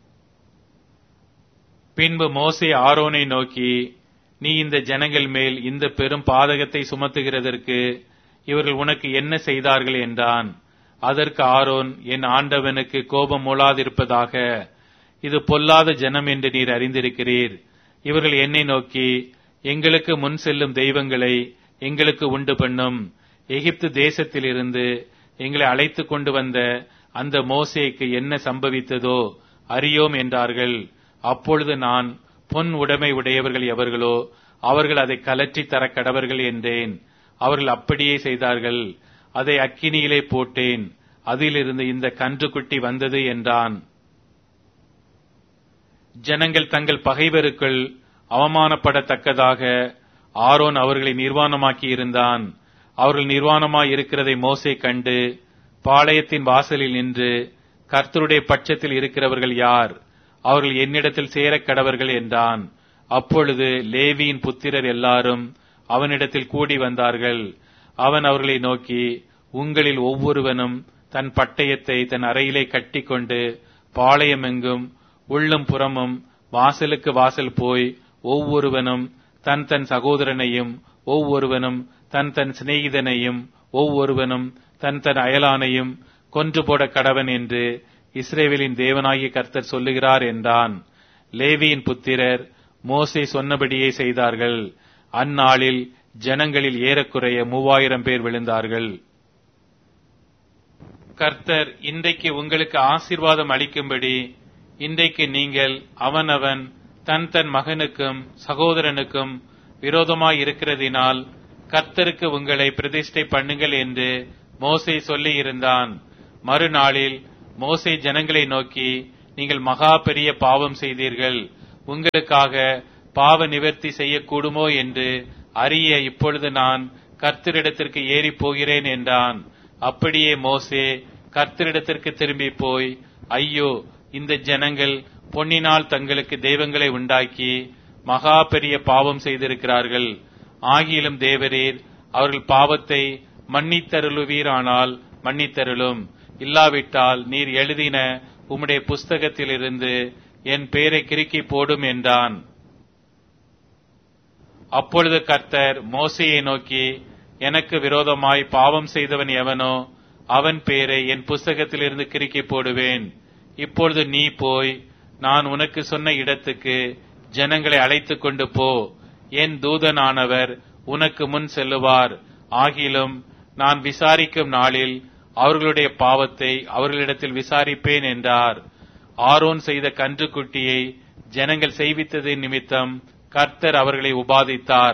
பின்பு மோசே ஆரோனை நோக்கி, நீ இந்த ஜனங்கள் மேல் இந்த பெரும் பாதகத்தை சுமத்துகிறதற்கு இவர்கள் உனக்கு என்ன செய்தார்கள் என்றான். அதற்கு ஆரோன், என் ஆண்டவனுக்கு கோபம் மூளாதிருப்பதாக, இது பொல்லாத ஜனம் என்று நீர் அறிந்திருக்கிறீர். இவர்கள் என்னை நோக்கி, எங்களுக்கு முன் செல்லும் தெய்வங்களை எங்களுக்கு உண்டு பண்ணும், எகிப்து தேசத்திலிருந்து எங்களை அழைத்து கொண்டு வந்த அந்த மோசேக்கு என்ன சம்பவித்ததோ அறியோம் என்றார்கள். அப்பொழுது நான், பொன் உடைமை உடையவர்கள் எவர்களோ அவர்கள் அதை கலற்றி தர கடவர்கள் என்றேன். அவர்கள் அப்படியே செய்தார்கள். அதை அக்கினியிலே போட்டேன். அதிலிருந்து இந்த கன்றுக்குட்டி வந்தது என்றான். ஜனங்கள் தங்கள் பகைவருக்குள் அவமானப்படத்தக்கதாக ஆரோன் அவர்களை நிர்வாணமாக்கி இருந்தான். அவர்கள் நிர்வாணமாய் இருக்கிறதை மோசே கண்டு பாளையத்தின் வாசலில் நின்று, கர்த்தருடைய பட்சத்தில் இருக்கிறவர்கள் யார்? அவர்கள் என்னிடத்தில் சேரக் கடவர்கள் என்றான். அப்பொழுது லேவியின் புத்திரர் எல்லாரும் அவனிடத்தில் கூடி வந்தார்கள். அவன் அவர்களை நோக்கி, உங்களில் ஒவ்வொருவனும் தன் பட்டயத்தை தன் அறையிலே கட்டிக்கொண்டு பாளையமெங்கும் உள்ளும் புறமும் வாசலுக்கு வாசல் போய் ஒவ்வொருவனும் தன் தன் சகோதரனையும் ஒவ்வொருவனும் தன் தன் சிநேகிதனையும் ஒவ்வொருவனும் தன் தன் அயலானையும் கொன்று போட கடவன் என்று இஸ்ரவேலின் தேவனாகிய கர்த்தர் சொல்லுகிறார் என்றான். லேவியின் புத்திரர் மோசே சொன்னபடியே செய்தார்கள். அந்நாளில் ஜனங்களில் ஏறக்குறைய 3000 பேர் விழுந்தார்கள். கர்த்தர் இன்றைக்கு உங்களுக்கு ஆசீர்வாதம் அளிக்கும்படி இன்றைக்கு நீங்கள் அவனவன் தன் தன் மகனுக்கும் சகோதரனுக்கும் விரோதமாய் இருக்கிறதினால் கர்த்தருக்கு உங்களை பிரதிஷ்டை பண்ணுங்கள் என்று மோசே சொல்லி இருந்தான். மறுநாளில் மோசே ஜனங்களை நோக்கி, நீங்கள் மகா பெரிய பாவம் செய்தீர்கள். உங்களுக்காக பாவ நிவர்த்தி செய்யக்கூடுமோ என்று அறிய இப்பொழுது நான் கர்த்தரிடத்திற்கு ஏறி போகிறேன் என்றான். அப்படியே மோசே கர்த்தரிடத்திற்கு திரும்பி போய், ஐயோ, இந்த ஜனங்கள் பொன்னினால் தங்களுக்கு தெய்வங்களை உண்டாக்கி மகா பெரிய பாவம் செய்திருக்கிறார்கள். ஆகிலும் தேவரீர் அவர்கள் பாவத்தை மன்னித்தருளுவீரானால் மன்னித்தருளும், இல்லாவிட்டால் நீர் எழுதின உம்முடைய புஸ்தகத்திலிருந்து என் பெயரை கிறுக்கி போடும் என்றான். அப்பொழுது கர்த்தர் மோசேயை நோக்கி, எனக்கு விரோதமாய் பாவம் செய்தவன் எவனோ அவன் பெயரை என் புஸ்தகத்திலிருந்து கிறுக்கி போடுவேன். இப்பொழுது நீ போய் நான் உனக்கு சொன்ன இடத்துக்கு ஜனங்களை அழைத்துக் கொண்டு போ. என் தூதனானவர் உனக்கு முன் செல்லுவார். ஆகிலும் நான் விசாரிக்கும் நாளில் அவர்களுடைய பாவத்தை அவர்களிடத்தில் விசாரிப்பேன் என்றார். ஆரோன் செய்த கன்றுக்குட்டியை ஜனங்கள் செய்வித்ததின் நிமித்தம் கர்த்தர் அவர்களை உபாதித்தார்.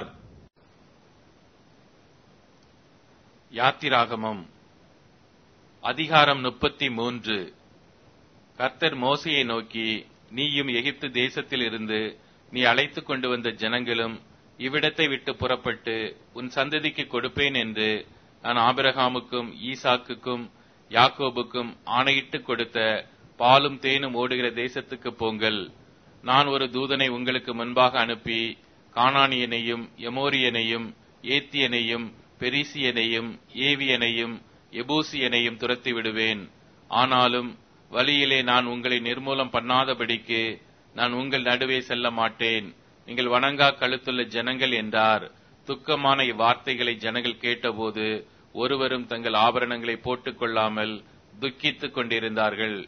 யாத்திராகமம் அதிகாரம் 33. கர்த்தர் மோசேயை நோக்கி, நீயும் எகிப்து தேசத்தில் இருந்து நீ அழைத்துக் கொண்டு வந்த ஜனங்களும் இவ்விடத்தை விட்டு புறப்பட்டு உன் சந்ததிக்கு கொடுப்பேன் என்று நான் ஆபிரகாமுக்கும் ஈசாக்குக்கும் யாக்கோபுக்கும் ஆணையிட்டு கொடுத்த பாலும் தேனும் ஓடுகிற தேசத்துக்கு போங்கள். நான் ஒரு தூதனை உங்களுக்கு முன்பாக அனுப்பி கானானியனையும் எமோரியனையும் ஏத்தியனையும் பெரிசியனையும் ஏவியனையும் எபூசியனையும் துரத்தி விடுவேன். ஆனாலும் வழியிலே நான் உங்களை நிர்மூலம் பண்ணாதபடிக்கு நான் உங்கள் நடுவே செல்ல மாட்டேன். நீங்கள் வணங்கா கழுத்துள்ள ஜனங்கள் என்றார். துக்கமான இவ்வார்த்தைகளை ஜனங்கள் கேட்டபோது ஒருவரும் தங்கள் ஆபரணங்களை போட்டுக் கொள்ளாமல் துக்கித்துக் கொண்டிருந்தார்கள்.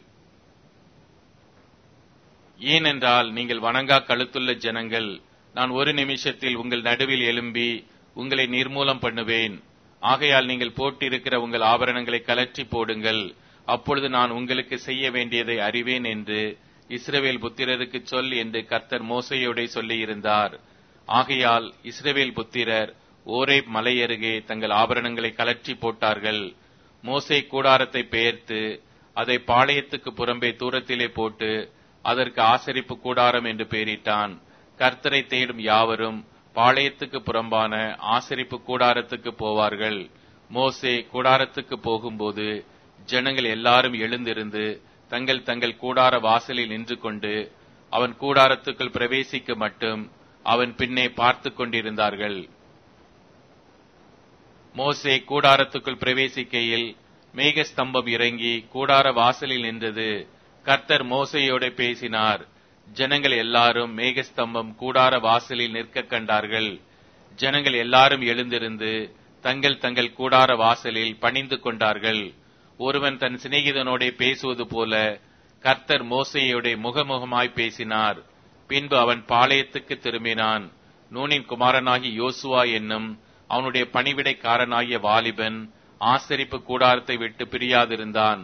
ஏனென்றால் நீங்கள் வணங்கா கழுத்துள்ள ஜனங்கள், நான் ஒரு நிமிஷத்தில் உங்கள் நடுவில் எழும்பி உங்களை நிர்மூலம் பண்ணுவேன். ஆகையால் நீங்கள் போட்டிருக்கிற உங்கள் ஆபரணங்களை கலற்றி போடுங்கள். அப்பொழுது நான் உங்களுக்கு செய்ய வேண்டியதை அறிவேன் என்று இஸ்ரவேல் புத்திரருக்கு சொல் என்று கர்த்தர் மோசேயோடே சொல்லியிருந்தார். ஆகையால் இஸ்ரவேல் புத்திரர் ஓரேப் மலையருகே தங்கள் ஆபரணங்களை கலற்றி போட்டார்கள். மோசே கூடாரத்தை பெயர்த்து அதை பாளையத்துக்கு புறம்பே தூரத்திலே போட்டு அதற்கு ஆசரிப்பு கூடாரம் என்று பெயரிட்டான். கர்த்தரை தேடும் யாவரும் பாளையத்துக்கு புறம்பான ஆசரிப்பு கூடாரத்துக்கு போவார்கள். மோசே கூடாரத்துக்கு போகும்போது ஜனங்கள் எல்லாரும் எழுந்திருந்து தங்கள் தங்கள் கூடார வாசலில் நின்று கொண்டு அவன் கூடாரத்துக்குள் பிரவேசிக்க மட்டும் அவன் பின்னே பார்த்து கொண்டிருந்தார்கள். மோசே கூடாரத்துக்குள் பிரவேசிக்கையில் மேகஸ்தம்பம் இறங்கி கூடார வாசலில் நின்றது. கர்த்தர் மோசேயோட பேசினார். ஜனங்கள் எல்லாரும் மேகஸ்தம்பம் கூடார வாசலில் நிற்க கண்டார்கள். ஜனங்கள் எல்லாரும் எழுந்திருந்து தங்கள் தங்கள் கூடார வாசலில் பணிந்து கொண்டார்கள். ஒருவன் தன் சிநேகிதனோட பேசுவது போல கர்த்தர் மோசேயோட முகமுகமாய் பேசினார். பின்பு அவன் பாளையத்துக்கு திரும்பினான். நூனின் குமாரனாகி யோசுவா என்னும் அவனுடைய பணிவிடைக்காரனாகிய வாலிபன் ஆசரிப்பு கூடாரத்தை விட்டு பிரியாதிருந்தான்.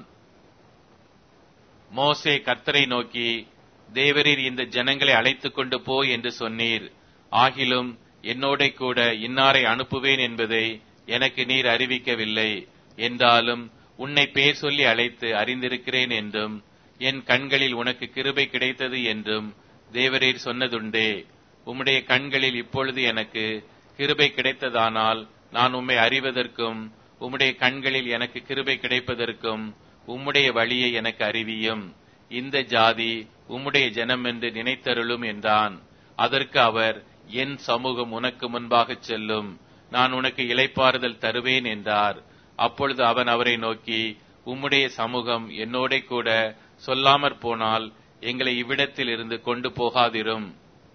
மோசே கர்த்தரை நோக்கி, தேவரீர் இந்த ஜனங்களை அழைத்துக் கொண்டு போ என்று சொன்னீர். ஆகிலும் என்னோட கூட இன்னாரை அனுப்புவேன் என்பதை எனக்கு நீர் அறிவிக்கவில்லை. என்றாலும் உன்னை பேர் சொல்லி அழைத்து அறிந்திருக்கிறேன் என்றும் என் கண்களில் உனக்கு கிருபை கிடைத்தது என்றும் தேவரீர் சொன்னதுண்டே. உம்முடைய கண்களில் இப்பொழுது எனக்கு கிருபை கிடைத்ததானால் நான் உம்மை அறிவதற்கும் உம்முடைய கண்களில் எனக்கு கிருபை கிடைப்பதற்கும் உம்முடைய வழியை எனக்கு அறிவியும். இந்த ஜாதி உம்முடைய ஜனம் என்று நினைத்தருளும் என்றான். அதற்கு அவர், என் சமூகம் உனக்கு முன்பாக செல்லும், நான் உனக்கு இளைப்பாறுதல் தருவேன் என்றார். அப்பொழுது அவன் அவரை நோக்கி, உம்முடைய சமூகம் என்னோட கூட சொல்லாமற் போனால் எங்களை இவ்விடத்தில் இருந்து கொண்டு போகாதிரும்.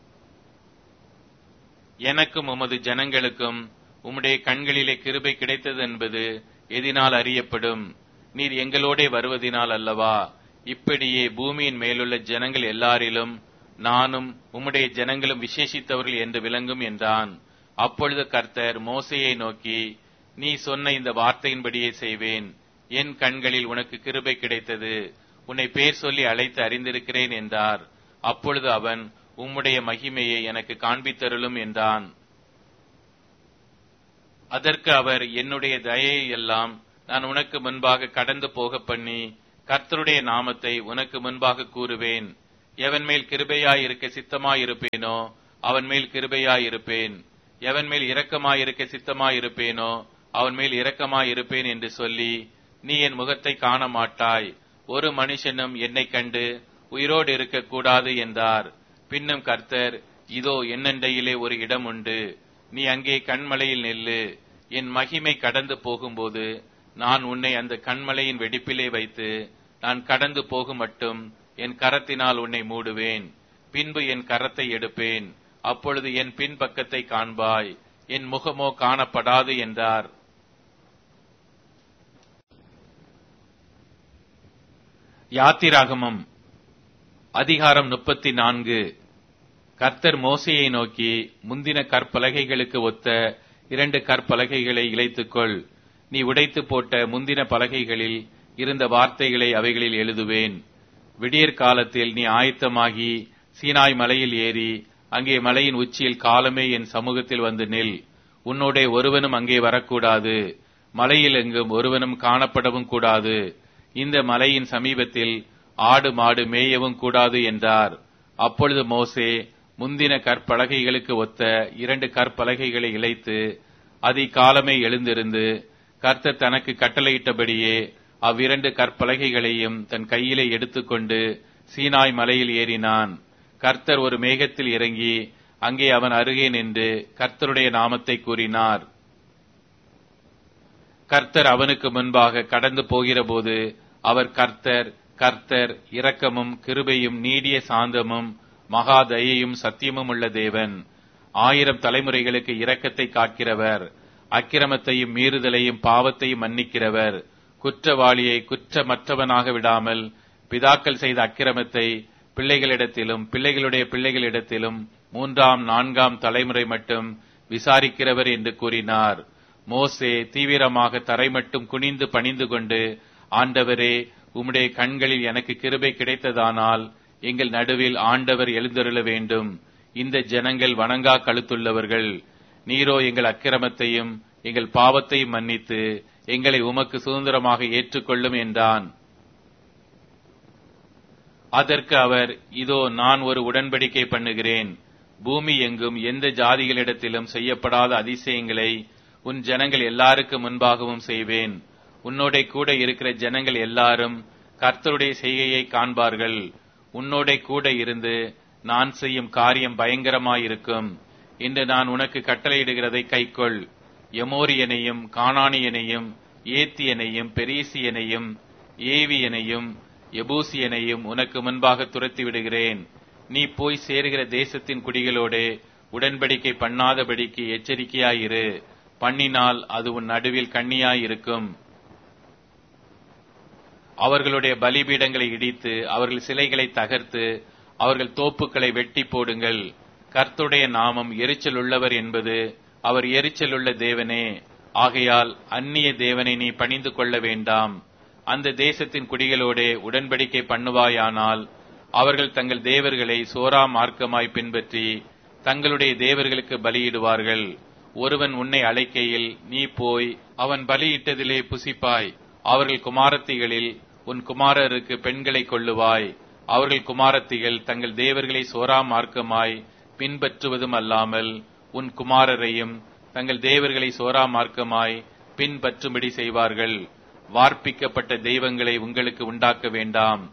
எனக்கும் உமது ஜனங்களுக்கும் உம்முடைய கண்களிலே கிருபை கிடைத்தது என்பது எதினால் அறியப்படும்? நீர் எங்களோடே வருவதினால் அல்லவா? இப்படியே பூமியின் மேலுள்ள ஜனங்கள் எல்லாரிலும் நானும் உம்முடைய ஜனங்களும் விசேஷித்தவர்கள் என்று விளங்கும் என்றான். அப்பொழுது கர்த்தர் மோசேயை நோக்கி, நீ சொன்ன இந்த வார்த்தையின்படியே செய்வேன். என் கண்களில் உனக்கு கிருபை கிடைத்தது, உன்னை பேர் சொல்லி அழைத்து அறிந்திருக்கிறேன் என்றார். அப்பொழுது அவன், உம்முடைய மகிமையை எனக்கு காண்பித்தருளும் என்றான். அதற்கு அவர், என்னுடைய தயையை எல்லாம் நான் உனக்கு முன்பாக கடந்து போக பண்ணி கர்த்தருடைய நாமத்தை உனக்கு முன்பாக கூறுவேன். எவன் மேல் கிருபையாயிருக்க சித்தமாயிருப்பேனோ அவன் மேல் கிருபையாயிருப்பேன், எவன் மேல் இரக்கமாயிருக்க சித்தமாயிருப்பேனோ அவன் மேல் இரக்கமாயிருப்பேன் என்று சொல்லி நீ என் முகத்தை காண மாட்டாய். ஒரு மனுஷனும் என்னை கண்டு உயிரோடு இருக்கக்கூடாது என்றார். பின்னும் கர்த்தர், இதோ என்னண்டையிலே ஒரு இடம் உண்டு, நீ அங்கே கண்மலையில் நில்லு. என் மகிமை கடந்து போகும்போது நான் உன்னை அந்த கண்மலையின் வெடிப்பிலே வைத்து நான் கடந்து போகும் மட்டும் என் கரத்தினால் உன்னை மூடுவேன். பின்பு என் கரத்தை எடுப்பேன், அப்பொழுது என் பின்பக்கத்தை காண்பாய், என் முகமோ காணப்படாது என்றார். யாத்திராகமம் அதிகாரம் 34. கர்த்தர் மோசேயை நோக்கி, முந்தின கற்பலகைகளுக்கு ஒத்த 2 கற்பலகைகளை இளைத்துக்கொள். நீ உடைத்து போட்ட முந்தின பலகைகளில் இருந்த வார்த்தைகளை அவைகளில் எழுதுவேன். விடியற் காலத்தில் நீ ஆயத்தமாகி சீனாய் மலையில் ஏறி அங்கே மலையின் உச்சியில் காலமே என் சமூகத்தில் வந்து நில். உன்னோடே ஒருவனும் அங்கே வரக்கூடாது, மலையில் எங்கும் ஒருவனும் காணப்படவும் கூடாது. இந்த மலையின் சமீபத்தில் ஆடு மாடு மேயவும் கூடாது என்றார். அப்பொழுது மோசே முந்தின கற்பலகைகளுக்கு ஒத்த 2 கற்பலகைகளை இளைத்து அதிகாலமே எழுந்திருந்து கர்த்தர் தனக்கு கட்டளையிட்டபடியே அவ்விரண்டு கற்பலகைகளையும் தன் கையிலே எடுத்துக்கொண்டு சீனாய் மலையில் ஏறினான். கர்த்தர் ஒரு மேகத்தில் இறங்கி அங்கே அவன் அருகே நின்று கர்த்தருடைய நாமத்தை கூறினார். கர்த்தர் அவனுக்கு முன்பாக கடந்து போகிறபோது அவர், கர்த்தர் கர்த்தர் இரக்கமும் கிருபையும் நீடிய சாந்தமும் மகா தயையும் சத்தியமும் உள்ள தேவன், 1000 தலைமுறைகளுக்கு இரக்கத்தை காக்கிறவர், அக்கிரமத்தையும் மீறுதலையும் பாவத்தையும் மன்னிக்கிறவர், குற்றவாளியை குற்றமற்றவனாக விடாமல் பிதாக்கள் செய்த அக்கிரமத்தை பிள்ளைகளிடத்திலும் பிள்ளைகளுடைய பிள்ளைகளிடத்திலும் 3ஆம் 4ஆம் தலைமுறை மட்டும் விசாரிக்கிறவர் என்று கூறினார். மோசே தீவிரமாக தரை மட்டும் குனிந்து பணிந்து கொண்டு, ஆண்டவரே, உம்முடைய கண்களில் எனக்கு கிருபை கிடைத்ததானால் எங்கள் நடுவில் ஆண்டவர் எழுந்தருள வேண்டும். இந்த ஜனங்கள் வணங்கா கழுத்துள்ளவர்கள். நீரோ எங்கள் அக்கிரமத்தையும் எங்கள் பாவத்தையும் மன்னித்து எங்களை உமக்கு சுதந்திரமாக ஏற்றுக்கொள்ளும் என்றான். அதற்கு அவர், இதோ நான் ஒரு உடன்படிக்கை பண்ணுகிறேன். பூமி எங்கும் எந்த ஜாதிகளிடத்திலும் செய்யப்படாத அதிசயங்களை உன் ஜனங்கள் எல்லாருக்கும் முன்பாகவும் செய்வேன். உன்னோட கூட இருக்கிற ஜனங்கள் எல்லாரும் கர்த்தருடைய செய்கையை காண்பார்கள். உன்னோட கூட இருந்து நான் செய்யும் காரியம் பயங்கரமாயிருக்கும் என்று நான் உனக்கு கட்டளையிடுகிறதை கைக்கொள். எமோரியனையும் கானானியனையும் ஏத்தியனையும் பெரிசியனையும் ஏவியனையும் எபூசியனையும் உனக்கு முன்பாக துரத்தி விடுகிறேன். நீ போய் சேருகிற தேசத்தின் குடிகளோடே உடன்படிக்கை பண்ணாதபடிக்கு எச்சரிக்கையாயிரு. பண்ணினால் அது உன் நடுவில் கண்ணியாயிருக்கும். அவர்களுடைய பலிபீடங்களை இடித்து அவர்கள் சிலைகளை தகர்த்து அவர்கள் தோப்புக்களை வெட்டி போடுங்கள். கர்த்தருடைய நாமம் எரிச்சல் உள்ளவர் என்பது அவர் எரிச்சலுள்ள தேவனே. ஆகையால் அந்நிய தேவனை நீ பணிந்து கொள்ள வேண்டாம். அந்த தேசத்தின் குடிகளோடே உடன்படிக்கை பண்ணுவாயானால் அவர்கள் தங்கள் தேவர்களை சோரா மார்க்கமாய் பின்பற்றி தங்களுடைய தேவர்களுக்கு பலியிடுவார்கள். ஒருவன் உன்னை அழைக்கையில் நீ போய் அவன் பலியிட்டதிலே புசிப்பாய். அவர்கள் குமாரத்திகளில் உன் குமாரருக்கு பெண்களை கொள்ளுவாய். அவர்கள் குமாரத்திகள் தங்கள் தேவர்களை சோரா மார்க்கமாய் பின்பற்றுவதும் அல்லாமல் உன் குமாரரையும் தங்கள் தேவர்களை சோரா மார்க்கமாய் பின்பற்றும்படி செய்வார்கள். வார்ப்பிக்கப்பட்ட தெய்வங்களை உங்களுக்கு உண்டாக்க வேண்டாம்.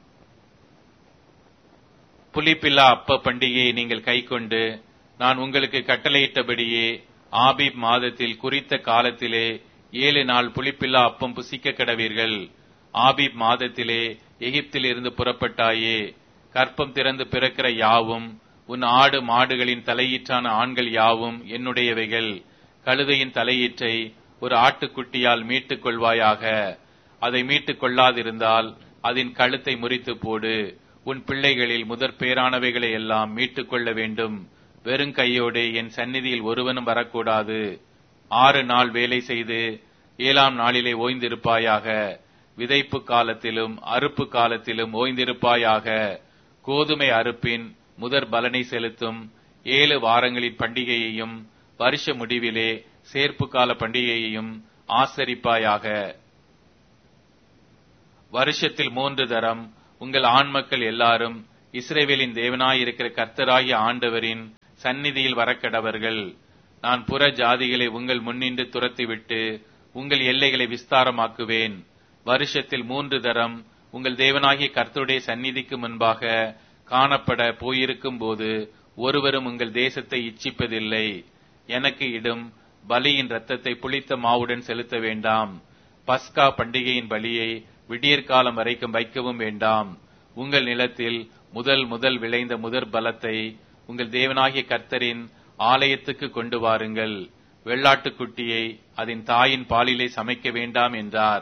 புளிப்பில்லா அப்ப பண்டிகையை நீங்கள் கைக்கொண்டு நான் உங்களுக்கு கட்டளையிட்டபடியே ஆபீப் மாதத்தில் குறித்த காலத்திலே 7 நாள் புளிப்பில்லா அப்பம் புசிக்க கடவீர்கள். ஆபீப் மாதத்திலே எகிப்தில் இருந்து புறப்பட்டாயே. கற்பம் திறந்து பிறக்கிற யாவும் உன் ஆடு மாடுகளின் தலையீற்றான ஆண்கள் யாவும் என்னுடையவைகள். கழுதையின் தலையீற்றை ஒரு ஆட்டுக்குட்டியால் மீட்டுக் கொள்வாயாக. அதை மீட்டுக் கொள்ளாதிருந்தால் அதன் கழுத்தை முறித்து போடு. உன் பிள்ளைகளில் முதற் பேரானவைகளை எல்லாம் மீட்டுக் கொள்ள வேண்டும். வெறும் கையோடு என் சந்நிதியில் ஒருவனும் வரக்கூடாது. 6 நாள் வேலை செய்து 7ஆம் நாளிலே ஓய்ந்திருப்பாயாக. விதைப்பு காலத்திலும் அறுப்பு காலத்திலும் ஓய்ந்திருப்பாயாக. கோதுமை அறுப்பின் முதற் பலனை செலுத்தும் 7 வாரங்களின் பண்டிகையையும் வருஷ முடிவிலே சேர்ப்பு கால பண்டிகையையும் ஆசரிப்பாயாக. வருஷத்தில் 3 தரம் உங்கள் ஆண் மக்கள் எல்லாரும் இஸ்ரவேலின் தேவனாயிருக்கிற கர்த்தராகிய ஆண்டவரின் சந்நிதியில் வரக்கடவர்கள். நான் புற ஜாதிகளை உங்கள் முன்னின்று துரத்திவிட்டு உங்கள் எல்லைகளை விஸ்தாரமாக்குவேன். வருஷத்தில் 3 தரம் உங்கள் தேவனாகிய கர்த்தருடைய சந்நிதிக்கு முன்பாக காணப்பட போயிருக்கும் போது ஒருவரும் உங்கள் தேசத்தை இச்சிப்பதில்லை. எனக்கு இடும் பலியின் இரத்தத்தை புளித்த மாவுடன் செலுத்த வேண்டாம். பஸ்கா பண்டிகையின் பலியை விடியற்காலம் வரைக்கும் வைக்கவும் வேண்டாம். உங்கள் நிலத்தில் முதல் விளைந்த முதற் பலத்தை உங்கள் தேவனாகிய கர்த்தரின் ஆலயத்துக்கு கொண்டு வாருங்கள். வெள்ளாட்டுக்குட்டியை அதன் தாயின் பாலிலே சமைக்க வேண்டாம் என்றார்.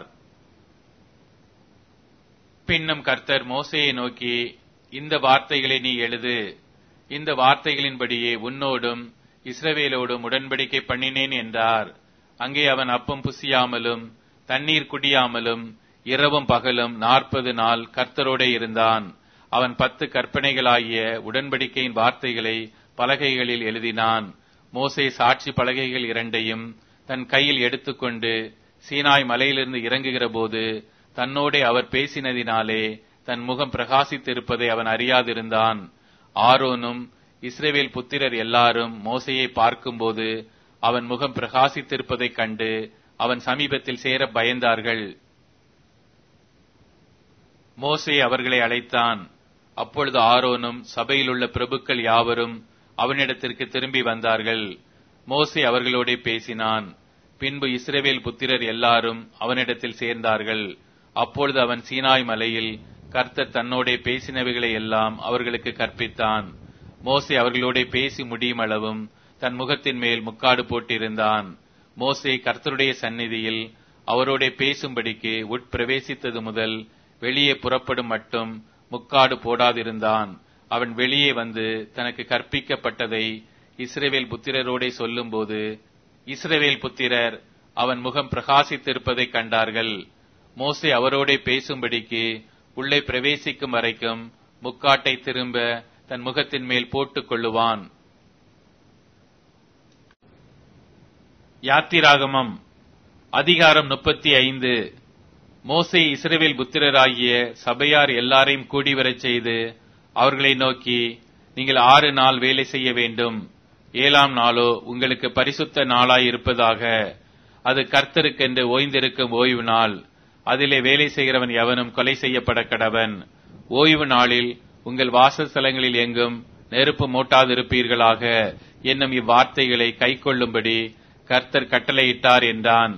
பின்னும் கர்த்தர் மோசேயை நோக்கி, இந்த வார்த்தைகளை நீ எழுது. இந்த வார்த்தைகளின்படியே உன்னோடும் இஸ்ரவேலோடும் உடன்படிக்கை பண்ணினேன் என்றார். அங்கே அவன் அப்பம் புசியாமலும் தண்ணீர் குடியாமலும் இரவும் பகலும் 40 நாள் கர்த்தரோடே இருந்தான். அவன் 10 கற்பனைகளாகிய உடன்படிக்கையின் வார்த்தைகளை பலகைகளில் எழுதினான். மோசே சாட்சி பலகைகள் 2ஐயும் தன் கையில் எடுத்துக்கொண்டு சீனாய் மலையிலிருந்து இறங்குகிற போது தன்னோடே அவர் பேசினதினாலே தன் முகம் பிரகாசித்திருப்பதை அவன் அறியாதிருந்தான். ஆரோனும் இஸ்ரவேல் புத்திரர் எல்லாரும் மோசேயை பார்க்கும்போது அவன் முகம் பிரகாசித்திருப்பதைக் கண்டு அவன் சமீபத்தில் சேர பயந்தார்கள். மோசே அவர்களை அழைத்தான். அப்பொழுது ஆரோனும் சபையிலுள்ள பிரபுக்கள் யாவரும் அவனிடத்திற்கு திரும்பி வந்தார்கள். மோசே அவர்களோடே பேசினான். பின்பு இஸ்ரவேல் புத்திரர் எல்லாரும் அவனிடத்தில் சேர்ந்தார்கள். அப்பொழுது அவன் சீனாய் மலையில் கர்த்தர் தன்னோடே பேசினவைகளை எல்லாம் அவர்களுக்கு கற்பித்தான். மோசே அவர்களோடே பேசி முடியும் அளவும் தன் முகத்தின் மேல் முக்காடு போட்டிருந்தான். மோசே கர்த்தருடைய சந்நிதியில் அவரோடே பேசும்படிக்கு உட்பிரவேசித்தது முதல் வெளியே புறப்படும் மட்டும் முக்காடு போடாதிருந்தான். அவன் வெளியே வந்து தனக்கு கற்பிக்கப்பட்டதை இஸ்ரவேல் புத்திரரோடே சொல்லும்போது இஸ்ரவேல் புத்திரர் அவன் முகம் பிரகாசித்திருப்பதை கண்டார்கள். மோசே அவரோடே பேசும்படிக்கு உள்ளே பிரவேசிக்கும் வரைக்கும் முக்காட்டை திரும்ப தன் முகத்தின் மேல் போட்டுக் கொள்ளுவான். யாத்திராகமம் அதிகாரம் 35. மோசே இஸ்ரவேல் புத்திரராகிய சபையார் எல்லாரையும் கூடிவரச் செய்து அவர்களை நோக்கி, நீங்கள் 6 நாள் வேலை செய்ய வேண்டும். 7ஆம் நாளோ உங்களுக்கு பரிசுத்த நாளாயிருப்பதாக. அது கர்த்தருக்கென்று ஓய்ந்திருக்கும் ஓய்வு நாள். அதிலே வேலை செய்கிறவன் எவனும் கொலை செய்யப்பட கடவன். ஓய்வு நாளில் உங்கள் வாசஸ்தலங்களில் எங்கும் நெருப்பு மூட்டாதிருப்பீர்களாக என்னும் இவ்வார்த்தைகளை கைக்கொள்ளும்படி கர்த்தர் கட்டளையிட்டார் என்றான்.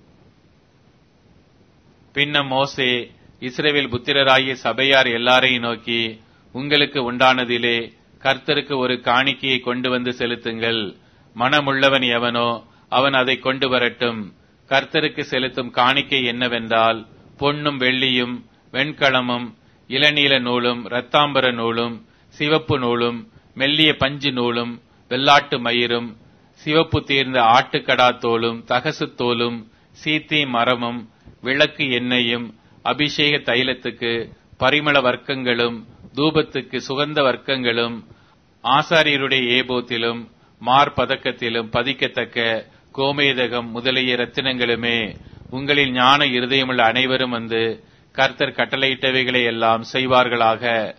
பின்னும் மோசே இஸ்ரவேல் புத்திரராகிய சபையார் எல்லாரையும் நோக்கி, உங்களுக்கு உண்டானதிலே கர்த்தருக்கு ஒரு காணிக்கையை கொண்டு வந்து செலுத்துங்கள். மனமுள்ளவன் எவனோ அவன் அதை கொண்டு வரட்டும். கர்த்தருக்கு செலுத்தும் காணிக்கை என்னவென்றால், பொன்னும் வெள்ளியும் வெண்கலமும் இளநீல நூலும் இரத்தாம்பர நூலும் சிவப்பு நூலும் மெல்லிய பஞ்சு நூலும் வெள்ளாட்டு மயிரும் சிவப்பு தீர்ந்த ஆட்டுக்கடா தோலும் தகசு தோலும் சீத்தி மரமும் விளக்கு எண்ணெயும் அபிஷேக தைலத்துக்கு பரிமள வர்க்கங்களும் தூபத்துக்கு சுகந்த வர்க்கங்களும் ஆசாரியருடைய ஏபோத்திலும் மார்பதக்கத்திலும் பதிக்கத்தக்க கோமேதகம் முதலிய ரத்தினங்களுமே. உங்களில் ஞான இருதயமுள்ள அனைவரும் வந்து கர்த்தர் கட்டளையிட்டவைகளை எல்லாம் செய்வார்களாக.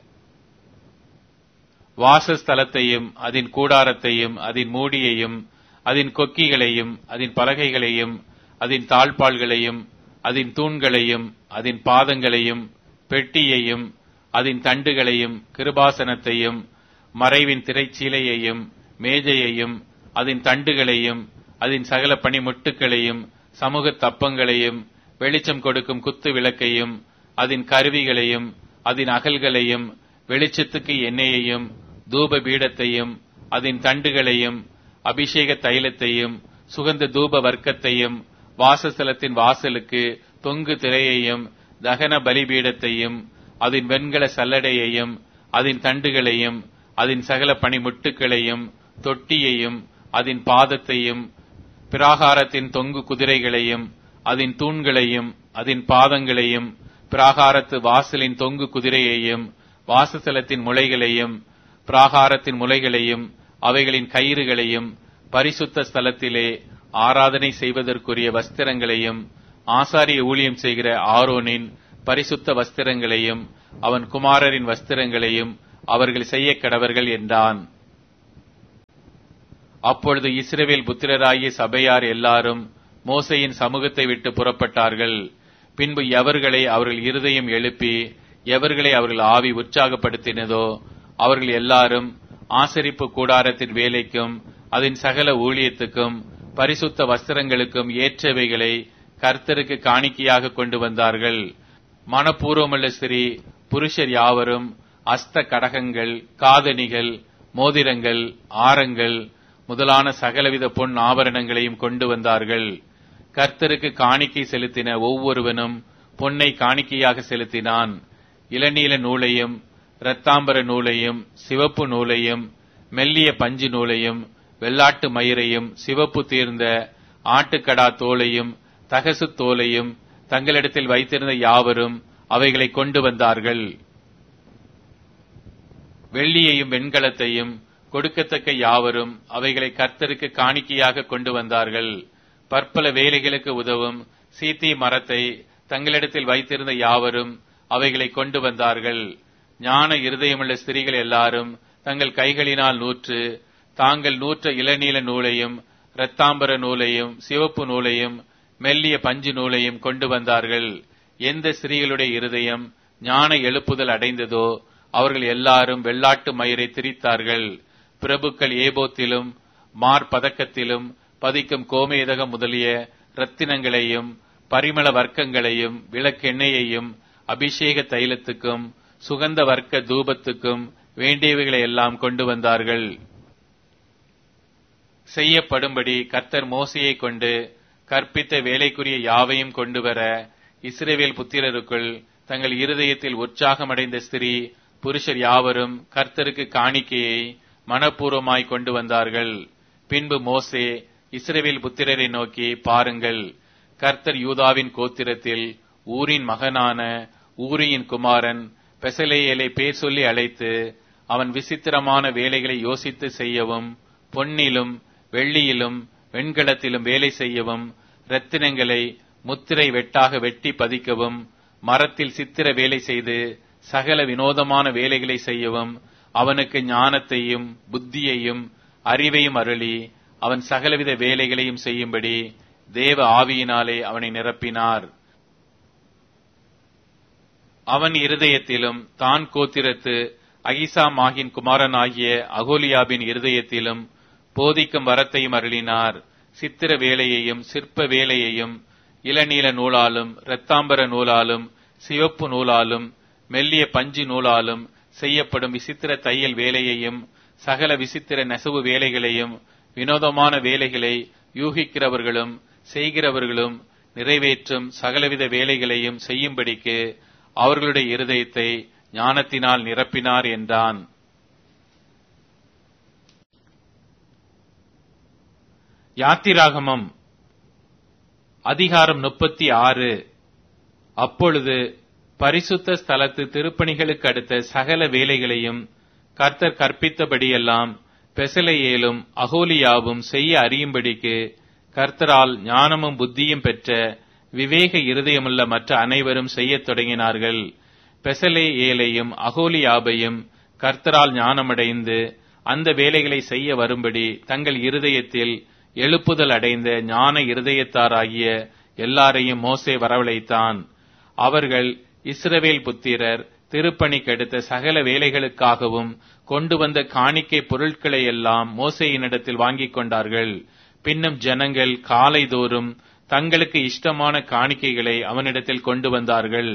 வாசஸ்தலத்தையும் அதன் கூடாரத்தையும் அதன் மூடியையும் அதன் கொக்கிகளையும் அதன் பலகைகளையும் அதன் தாழ்பாள்களையும் அதன் தூண்களையும் அதன் பாதங்களையும் பெட்டியையும் அதன் தண்டுகளையும் கிருபாசனத்தையும் மறைவின் திரைச்சீலையையும் மேஜையையும் அதன் தண்டுகளையும் அதன் சகல பணிமுட்டுகளையும் சமூக தப்பங்களையும் வெளிச்சம் கொடுக்கும் குத்து விளக்கையும் அதன் கருவிகளையும் அதன் அகல்களையும் வெளிச்சத்துக்கு எண்ணெயையும் தூப பீடத்தையும் அதன் தண்டுகளையும் அபிஷேக தைலத்தையும் சுகந்த தூப வர்க்கத்தையும் வாசஸ்தலத்தின் வாசலுக்கு தொங்கு திரையையும் தகன பலிபீடத்தையும் அதன் வெண்கல சல்லடையையும் அதன் தண்டுகளையும் அதன் சகல பணிமுட்டுகளையும் தொட்டியையும் அதன் பாதத்தையும் பிராகாரத்தின் தொங்கு குதிரைகளையும் அதன் தூண்களையும் அதன் பாதங்களையும் பிராகாரத்து வாசலின் தொங்கு குதிரையையும் வாசஸ்தலத்தின் முளைகளையும் பிராகாரத்தின் முளைகளையும் அவைகளின் கயிறுகளையும் பரிசுத்த ஸ்தலத்திலே ஆராதனை செய்வதற்குரிய வஸ்திரங்களையும் ஆசாரிய ஊழியம் செய்கிற ஆரோனின் பரிசுத்த வஸ்திரங்களையும் அவன் குமாரரின் வஸ்திரங்களையும் அவர்கள் செய்ய கடவர்கள் என்றான். அப்பொழுது இஸ்ரவேல் புத்திரராகிய சபையார் எல்லாரும் மோசேயின் சமூகத்தை விட்டு புறப்பட்டார்கள். பின்பு எவர்களை அவர்கள் இருதயம் எழுப்பி எவர்களை அவர்கள் ஆவி உற்சாகப்படுத்தினதோ அவர்கள் எல்லாரும் ஆசரிப்பு கூடாரத்தின் வேலைக்கும் அதன் சகல ஊழியத்துக்கும் பரிசுத்த வஸ்திரங்களுக்கும் ஏற்றவைகளை கர்த்தருக்கு காணிக்கையாக கொண்டு வந்தார்கள். மனப்பூர்வமுள்ள ஸ்திரீ புருஷர் யாவரும் அஸ்த கடகங்கள், காதணிகள், மோதிரங்கள், ஆரங்கள் முதலான சகலவித பொன் ஆபரணங்களையும் கொண்டு வந்தார்கள். கர்த்தருக்கு காணிக்கை செலுத்தின ஒவ்வொருவனும் பொன்னை காணிக்கையாக செலுத்தினான். இளநீல நூலையும் இரத்தாம்பர நூலையும் சிவப்பு நூலையும் மெல்லிய பஞ்சு நூலையும் வெள்ளாட்டு மயிரையும் சிவப்பு தீர்ந்த ஆட்டுக்கடா தோலையும் தகசு தோலையும் தங்களிடத்தில் வைத்திருந்த யாவரும் அவைகளை கொண்டு வந்தார்கள். வெள்ளியையும் வெண்கலத்தையும் கொடுக்கத்தக்க யாவரும் அவைகளை கர்த்தருக்கு காணிக்கையாக கொண்டு வந்தார்கள். பற்பல வேலைகளுக்கு உதவும் சீத்தி மரத்தை தங்களிடத்தில் வைத்திருந்த யாவரும் அவைகளை கொண்டு வந்தார்கள். ஞான இருதயமுள்ள ஸ்திரீகள் எல்லாரும் தங்கள் கைகளினால் நூற்று தாங்கள் நூற்ற இளநீல நூலையும் இரத்தாம்பர நூலையும் சிவப்பு நூலையும் மெல்லிய பஞ்சு நூலையும் கொண்டு வந்தார்கள். எந்த ஸ்திரீகளுடைய இருதயம் ஞான எழுப்புதல் அடைந்ததோ அவர்கள் எல்லாரும் வெள்ளாட்டு மயிரை திரித்தார்கள். பிரபுக்கள் ஏபோத்திலும் மார்பதக்கத்திலும் பதிக்கும் கோமேதகம் முதலிய இரத்தினங்களையும் பரிமள வர்க்கங்களையும் விளக்கெண்ணெயையும் அபிஷேக தைலத்துக்கும் சுகந்த வர்க்க தூபத்துக்கும் வேண்டியவைகளை எல்லாம் கொண்டு வந்தார்கள். செய்யப்படும்படி கர்த்தர் மோசேயை கொண்டு கற்பித்த வேலைக்குரிய யாவையும் கொண்டு வர இஸ்ரவேல் புத்திரருக்குள் தங்கள் இருதயத்தில் உற்சாகமடைந்த ஸ்திரீ புருஷர் யாவரும் கர்த்தருக்கு காணிக்கையை மனப்பூர்வமாய் கொண்டு வந்தார்கள். பின்பு மோசே இஸ்ரவேல் புத்திரரை நோக்கி, பாருங்கள், கர்த்தர் யூதாவின் கோத்திரத்தில் ஊரின் மகனான ஊரியின் குமாரன் பெசலேயேலை பேர் சொல்லி அழைத்து அவன் விசித்திரமான வேலைகளை யோசித்து செய்யவும் பொன்னிலும் வெள்ளியிலும் வெண்கலத்திலும் வேலை செய்யவும் இரத்தினங்களை முத்திரை வெட்டாக வெட்டி பதிக்கவும் மரத்தில் சித்திர வேலை செய்து சகல வினோதமான வேலைகளை செய்யவும் அவனுக்கு ஞானத்தையும் புத்தியையும் அறிவையும் அருளி அவன் சகலவித வேலைகளையும் செய்யும்படி தேவ ஆவியினாலே அவனை நிரப்பினார். அவன் இருதயத்திலும் தான் கோத்திரத்து அகிசாமாகின் குமாரனாகிய அகோலியாபின் இருதயத்திலும் போதிக்கும் வரத்தையும் அருளினார். சித்திர வேலையையும் சிற்ப வேலையையும் இளநீல நூலாலும் இரத்தாம்பர நூலாலும் சிவப்பு நூலாலும் மெல்லிய பஞ்சு நூலாலும் செய்யப்படும் விசித்திர தையல் வேலையையும் சகல விசித்திர நெசவு வேலைகளையும் வினோதமான வேலைகளை யூகிக்கிறவர்களும் செய்கிறவர்களும் நிறைவேற்றும் சகலவித வேலைகளையும் செய்யும்படிக்கு அவர்களுடைய இருதயத்தை ஞானத்தினால் நிரப்பினார் என்றான். யாத்திராகமம் அதிகாரம் 36. அப்பொழுது பரிசுத்த ஸ்தலத்து திருப்பணிகளுக்கு அடுத்த சகல வேலைகளையும் கர்த்தர் கற்பித்தபடியெல்லாம் பெசலேயேலும் அகோலியாவும் செய்ய அறியும்படிக்கு கர்த்தரால் ஞானமும் புத்தியும் பெற்ற விவேக இருதயமுள்ள மற்ற அனைவரும் செய்யத் தொடங்கினார்கள். பெசலேயேலையும் அகோலியாபையும் கர்த்தரால் ஞானமடைந்து அந்த வேலைகளை செய்ய வரும்படி தங்கள் இருதயத்தில் எழுப்புதல் அடைந்த ஞான இருதயத்தாராகிய எல்லாரையும் மோசே வரவழைத்தான். அவர்கள் இஸ்ரவேல் புத்திரர் திருப்பணிக்கு அடுத்த சகல வேலைகளுக்காகவும் கொண்டு வந்த காணிக்கை பொருட்களை எல்லாம் மோசேயினிடத்தில் வாங்கிக் கொண்டார்கள். பின்னும் ஜனங்கள் காலைதோறும் தங்களுக்கு இஷ்டமான காணிக்கைகளை அவனிடத்தில் கொண்டு வந்தார்கள்.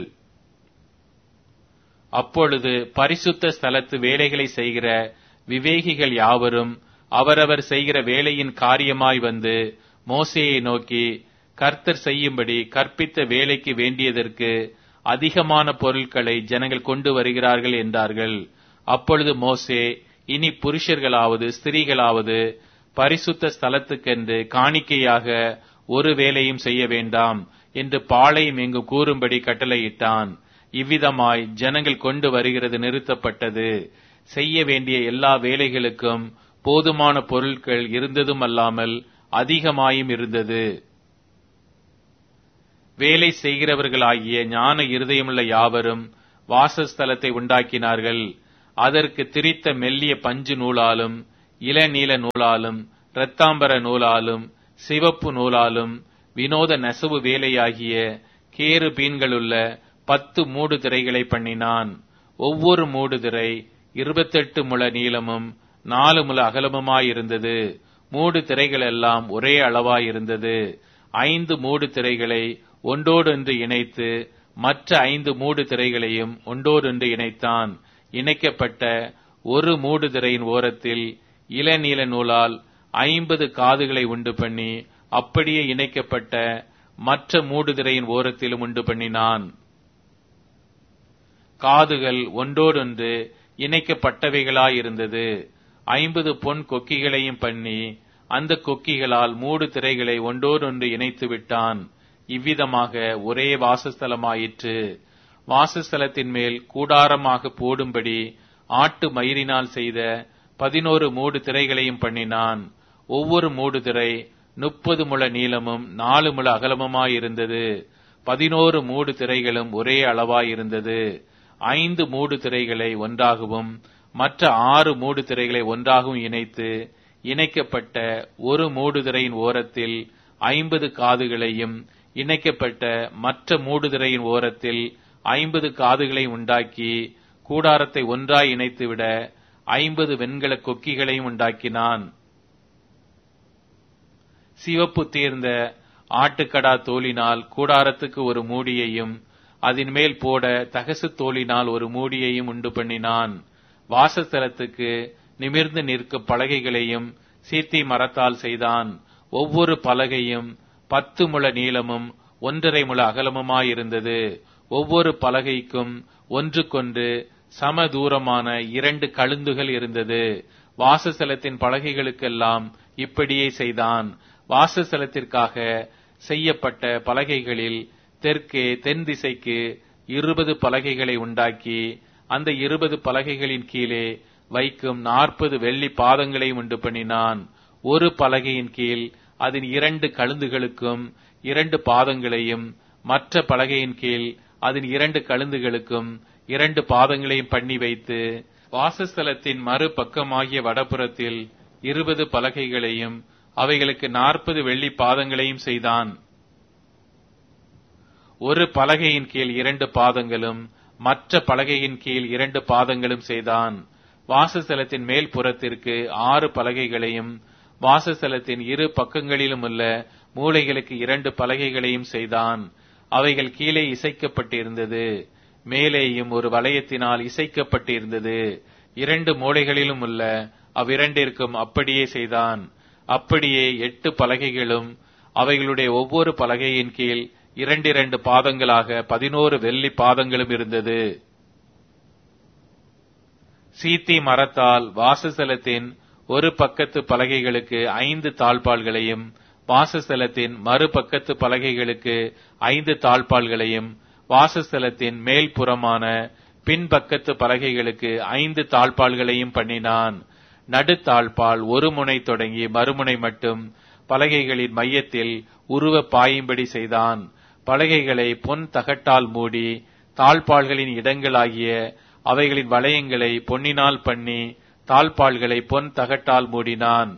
அப்பொழுது பரிசுத்த ஸ்தலத்து வேலைகளை செய்கிற விவேகிகள் யாவரும் அவரவர் செய்கிற வேலையின் காரியமாய் வந்து மோசேயை நோக்கி, கர்த்தர் செய்யும்படி கற்பித்த வேலைக்கு வேண்டியதற்கு அதிகமான பொருட்களை ஜனங்கள் கொண்டு வருகிறார்கள் என்றார்கள். அப்பொழுது மோசே, இனி புருஷர்களாவது ஸ்திரீகளாவது பரிசுத்த ஸ்தலத்துக்கென்று காணிக்கையாக ஒரு வேலையும் செய்ய வேண்டாம் என்று பாளையம் எங்கும் கூறும்படி கட்டளையிட்டான். இவ்விதமாய் ஜனங்கள் கொண்டு வருகிறது நிறுத்தப்பட்டது. செய்ய வேண்டிய எல்லா வேலைகளுக்கும் போதுமான பொருட்கள் இருந்ததும் அல்லாமல் அதிகமாயும் இருந்தது. வேலை செய்கிறவர்களாகிய ஞான இருதயமுள்ள யாவரும் வாசஸ்தலத்தை உண்டாக்கினார்கள். அதற்கு திரித்த மெல்லிய பஞ்சு நூலாலும் இளநீல நூலாலும் இரத்தாம்பர நூலாலும் சிவப்பு நூலாலும் வினோத நெசவு வேலையாகிய கேருபீன்களுள்ள 10 மூடு திரைகளை பண்ணினான். ஒவ்வொரு மூடு திரை 28 முழ நீளமும் 4 முழ அகலமுமாயிருந்தது. மூடு திரைகள் எல்லாம் ஒரே அளவாயிருந்தது. 5 மூடு திரைகளை ஒன்றோடொன்று இணைத்து மற்ற 5 மூடு திரைகளையும் ஒன்றோடொன்று இணைத்தான். இணைக்கப்பட்ட ஒரு மூடு திரையின் ஓரத்தில் இளநீல நூலால் 50 காதுகளை உண்டு பண்ணி அப்படியே இணைக்கப்பட்ட மற்ற மூடு திரையின் ஓரத்திலும் உண்டு பண்ணினான். காதுகள் ஒன்றோடொன்று இணைக்கப்பட்டவைகளாயிருந்தது. 50 பொன் கொக்கிகளையும் பண்ணி அந்த கொக்கிகளால் மூடு திரைகளை ஒன்றோடொன்று இணைத்து விட்டான். இவ்விதமாக ஒரே வாசஸ்தலமாயிற்று. வாசஸ்தலத்தின் மேல் கூடாரமாக போடும்படி ஆட்டு மயிரினால் செய்த 11 மூடு திரைகளையும் பண்ணினான். ஒவ்வொரு மூடு திரை 30 முழ நீளமும் 4 முழ அகலமுமாயிருந்தது. 11 மூடு திரைகளும் ஒரே அளவாயிருந்தது. 5 மூடு திரைகளை ஒன்றாகவும் மற்ற 6 மூடு திரைகளை ஒன்றாகவும் இணைத்து இணைக்கப்பட்ட ஒரு மூடு திரையின் ஓரத்தில் 50 காதுகளையும் இணைக்கப்பட்ட மற்ற மூடு திரையின் ஓரத்தில் 50 காதுகளையும் உண்டாக்கி கூடாரத்தை ஒன்றாய் இணைத்துவிட 50 வெண்கல கொக்கிகளையும் உண்டாக்கினான். சிவப்பு தீர்ந்த ஆட்டுக்கடா தோலினால் கூடாரத்துக்கு ஒரு மூடியையும் அதன் மேல் போட தகசு தோலினால் ஒரு மூடியையும் உண்டு பண்ணினான். வாசஸ்தலத்துக்கு நிமிர்ந்து நிற்கும் பலகைகளையும் சீத்தி மரத்தால் செய்தான். ஒவ்வொரு பலகையும் 10 முழ நீளமும் 1.5 முழ அகலமுமாயிருந்தது. ஒவ்வொரு பலகைக்கும் ஒன்றுக்கொன்று சம தூரமான 2 கழுந்துகள் இருந்தது. வாசஸ்தலத்தின் பலகைகளுக்கெல்லாம் இப்படியே செய்தான். வாசஸ்தலத்திற்காக செய்யப்பட்ட பலகைகளில் தெற்கே தென் திசைக்கு 20 பலகைகளை உண்டாக்கி அந்த 20 பலகைகளின் கீழே வைக்கும் 40 வெள்ளி பாதங்களையும் உண்டு பண்ணினான். ஒரு பலகையின் கீழ் அதன் 2 கழுந்துகளுக்கும் 2 பாதங்களையும் மற்ற பலகையின் கீழ் அதன் 2 கழுந்துகளுக்கும் 2 பாதங்களையும் பண்ணி வைத்து வாசஸ்தலத்தின் மறு பக்கமாகிய வடபுறத்தில் 20 பலகைகளையும் அவைகளுக்கு 40 வெள்ளி பாதங்களையும் செய்தான். ஒரு பலகையின் கீழ் 2 பாதங்களும் மற்ற பலகையின் கீழ் 2 பாதங்களும் செய்தான். வாசஸ்தலத்தின் மேல் புறத்திற்கு 6 பலகைகளையும் வாசஸ்தலத்தின் இரு பக்கங்களிலும் உள்ள மூலைகளுக்கு 2 பலகைகளையும் செய்தான். அவைகள் கீழே இசைக்கப்பட்டிருந்தது. மேலேயும் ஒரு வளையத்தினால் இசைக்கப்பட்டிருந்தது. 2 மூலைகளிலும் உள்ள அவ்விரண்டிற்கும் அப்படியே செய்தான். அப்படியே 8 பலகைகளும் அவைகளுடைய ஒவ்வொரு பலகையின் கீழ் 2 பாதங்களாக 11 வெள்ளி பாதங்களும் இருந்தது. சீத்தி மரத்தால் வாசஸ்தலத்தின் ஒரு பக்கத்து பலகைகளுக்கு 5 தாழ்பாள்களையும் வாசஸ்தலத்தின் மறுபக்கத்து பலகைகளுக்கு 5 தாழ்பாள்களையும் வாசஸ்தலத்தின் மேல் புறமான பின்பக்கத்து பலகைகளுக்கு 5 தாழ்பாள்களையும் பண்ணினான். நடுத்தாழ்பால் ஒரு முனை தொடங்கி மறுமுனை மட்டும் பலகைகளின் மையத்தில் உருவ பாயும்படி செய்தான். பலகைகளை பொன் தகட்டால் மூடி தாழ்பாள்களின் இடங்களாகிய அவைகளின் வளையங்களை பொன்னினால் பண்ணி தாழ்பாள்களை பொன் தகட்டால் மூடினான்.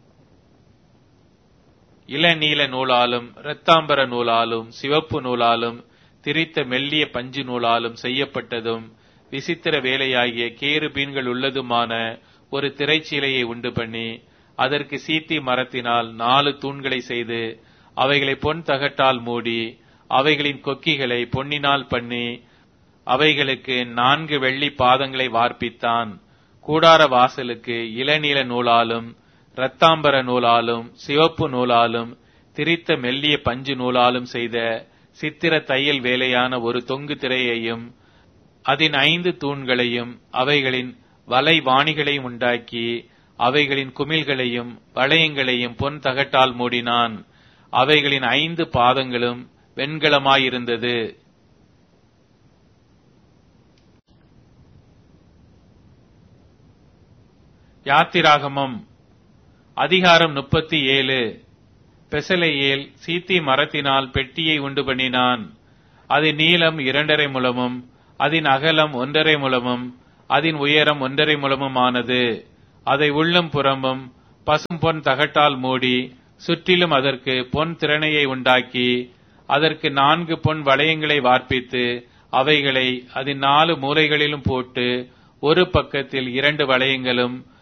இளநீல நூலாலும் இரத்தாம்பர நூலாலும் சிவப்பு நூலாலும் திரித்த மெல்லிய பஞ்சு நூலாலும் செய்யப்பட்டதும் விசித்திர வேலையாகிய கேருபீன்கள் உள்ளதுமான ஒரு திரைச்சீலையை உண்டு பண்ணி அதற்கு சீத்தி மரத்தினால் 4 தூண்களை செய்து அவைகளை பொன் தகட்டால் மூடி அவைகளின் கொக்கிகளை பொன்னினால் பண்ணி அவைகளுக்கு 4 வெள்ளி பாதங்களை வார்ப்பித்தான். கூடார வாசலுக்கு இளநீல நூலாலும் இரத்தாம்பர நூலாலும் சிவப்பு நூலாலும் திரித்த மெல்லிய பஞ்சு நூலாலும் செய்த சித்திர தையல் வேலையான ஒரு தொங்கு திரையையும் அதன் 5 தூண்களையும் அவைகளின் வலை வாணிகளையும் உண்டாக்கி அவைகளின் குமிழ்களையும் வளையங்களையும் பொன் தகட்டால் மூடினான். அவைகளின் 5 பாதங்களும் வெண்கலமாயிருந்தது. யாத்திராகமம் அதிகாரம் 37. பெசலெயேல் சீத்தி மரத்தினால் பெட்டியை உண்டு பண்ணினான். அதன் நீளம் 2.5 முழமும் அதன் அகலம் 1.5 முழமும் அதன் உயரம் 1.5 முழமும் ஆனது. அதை உள்ளும் புறமும் பசும் பொன் தகட்டால் மூடி சுற்றிலும் அதற்கு பொன் திறனையை உண்டாக்கி அதற்கு 4 பொன் வளையங்களை வார்ப்பித்து அவைகளை அதன் 4 மூலைகளிலும் போட்டு ஒரு பக்கத்தில் 2 வளையங்களும்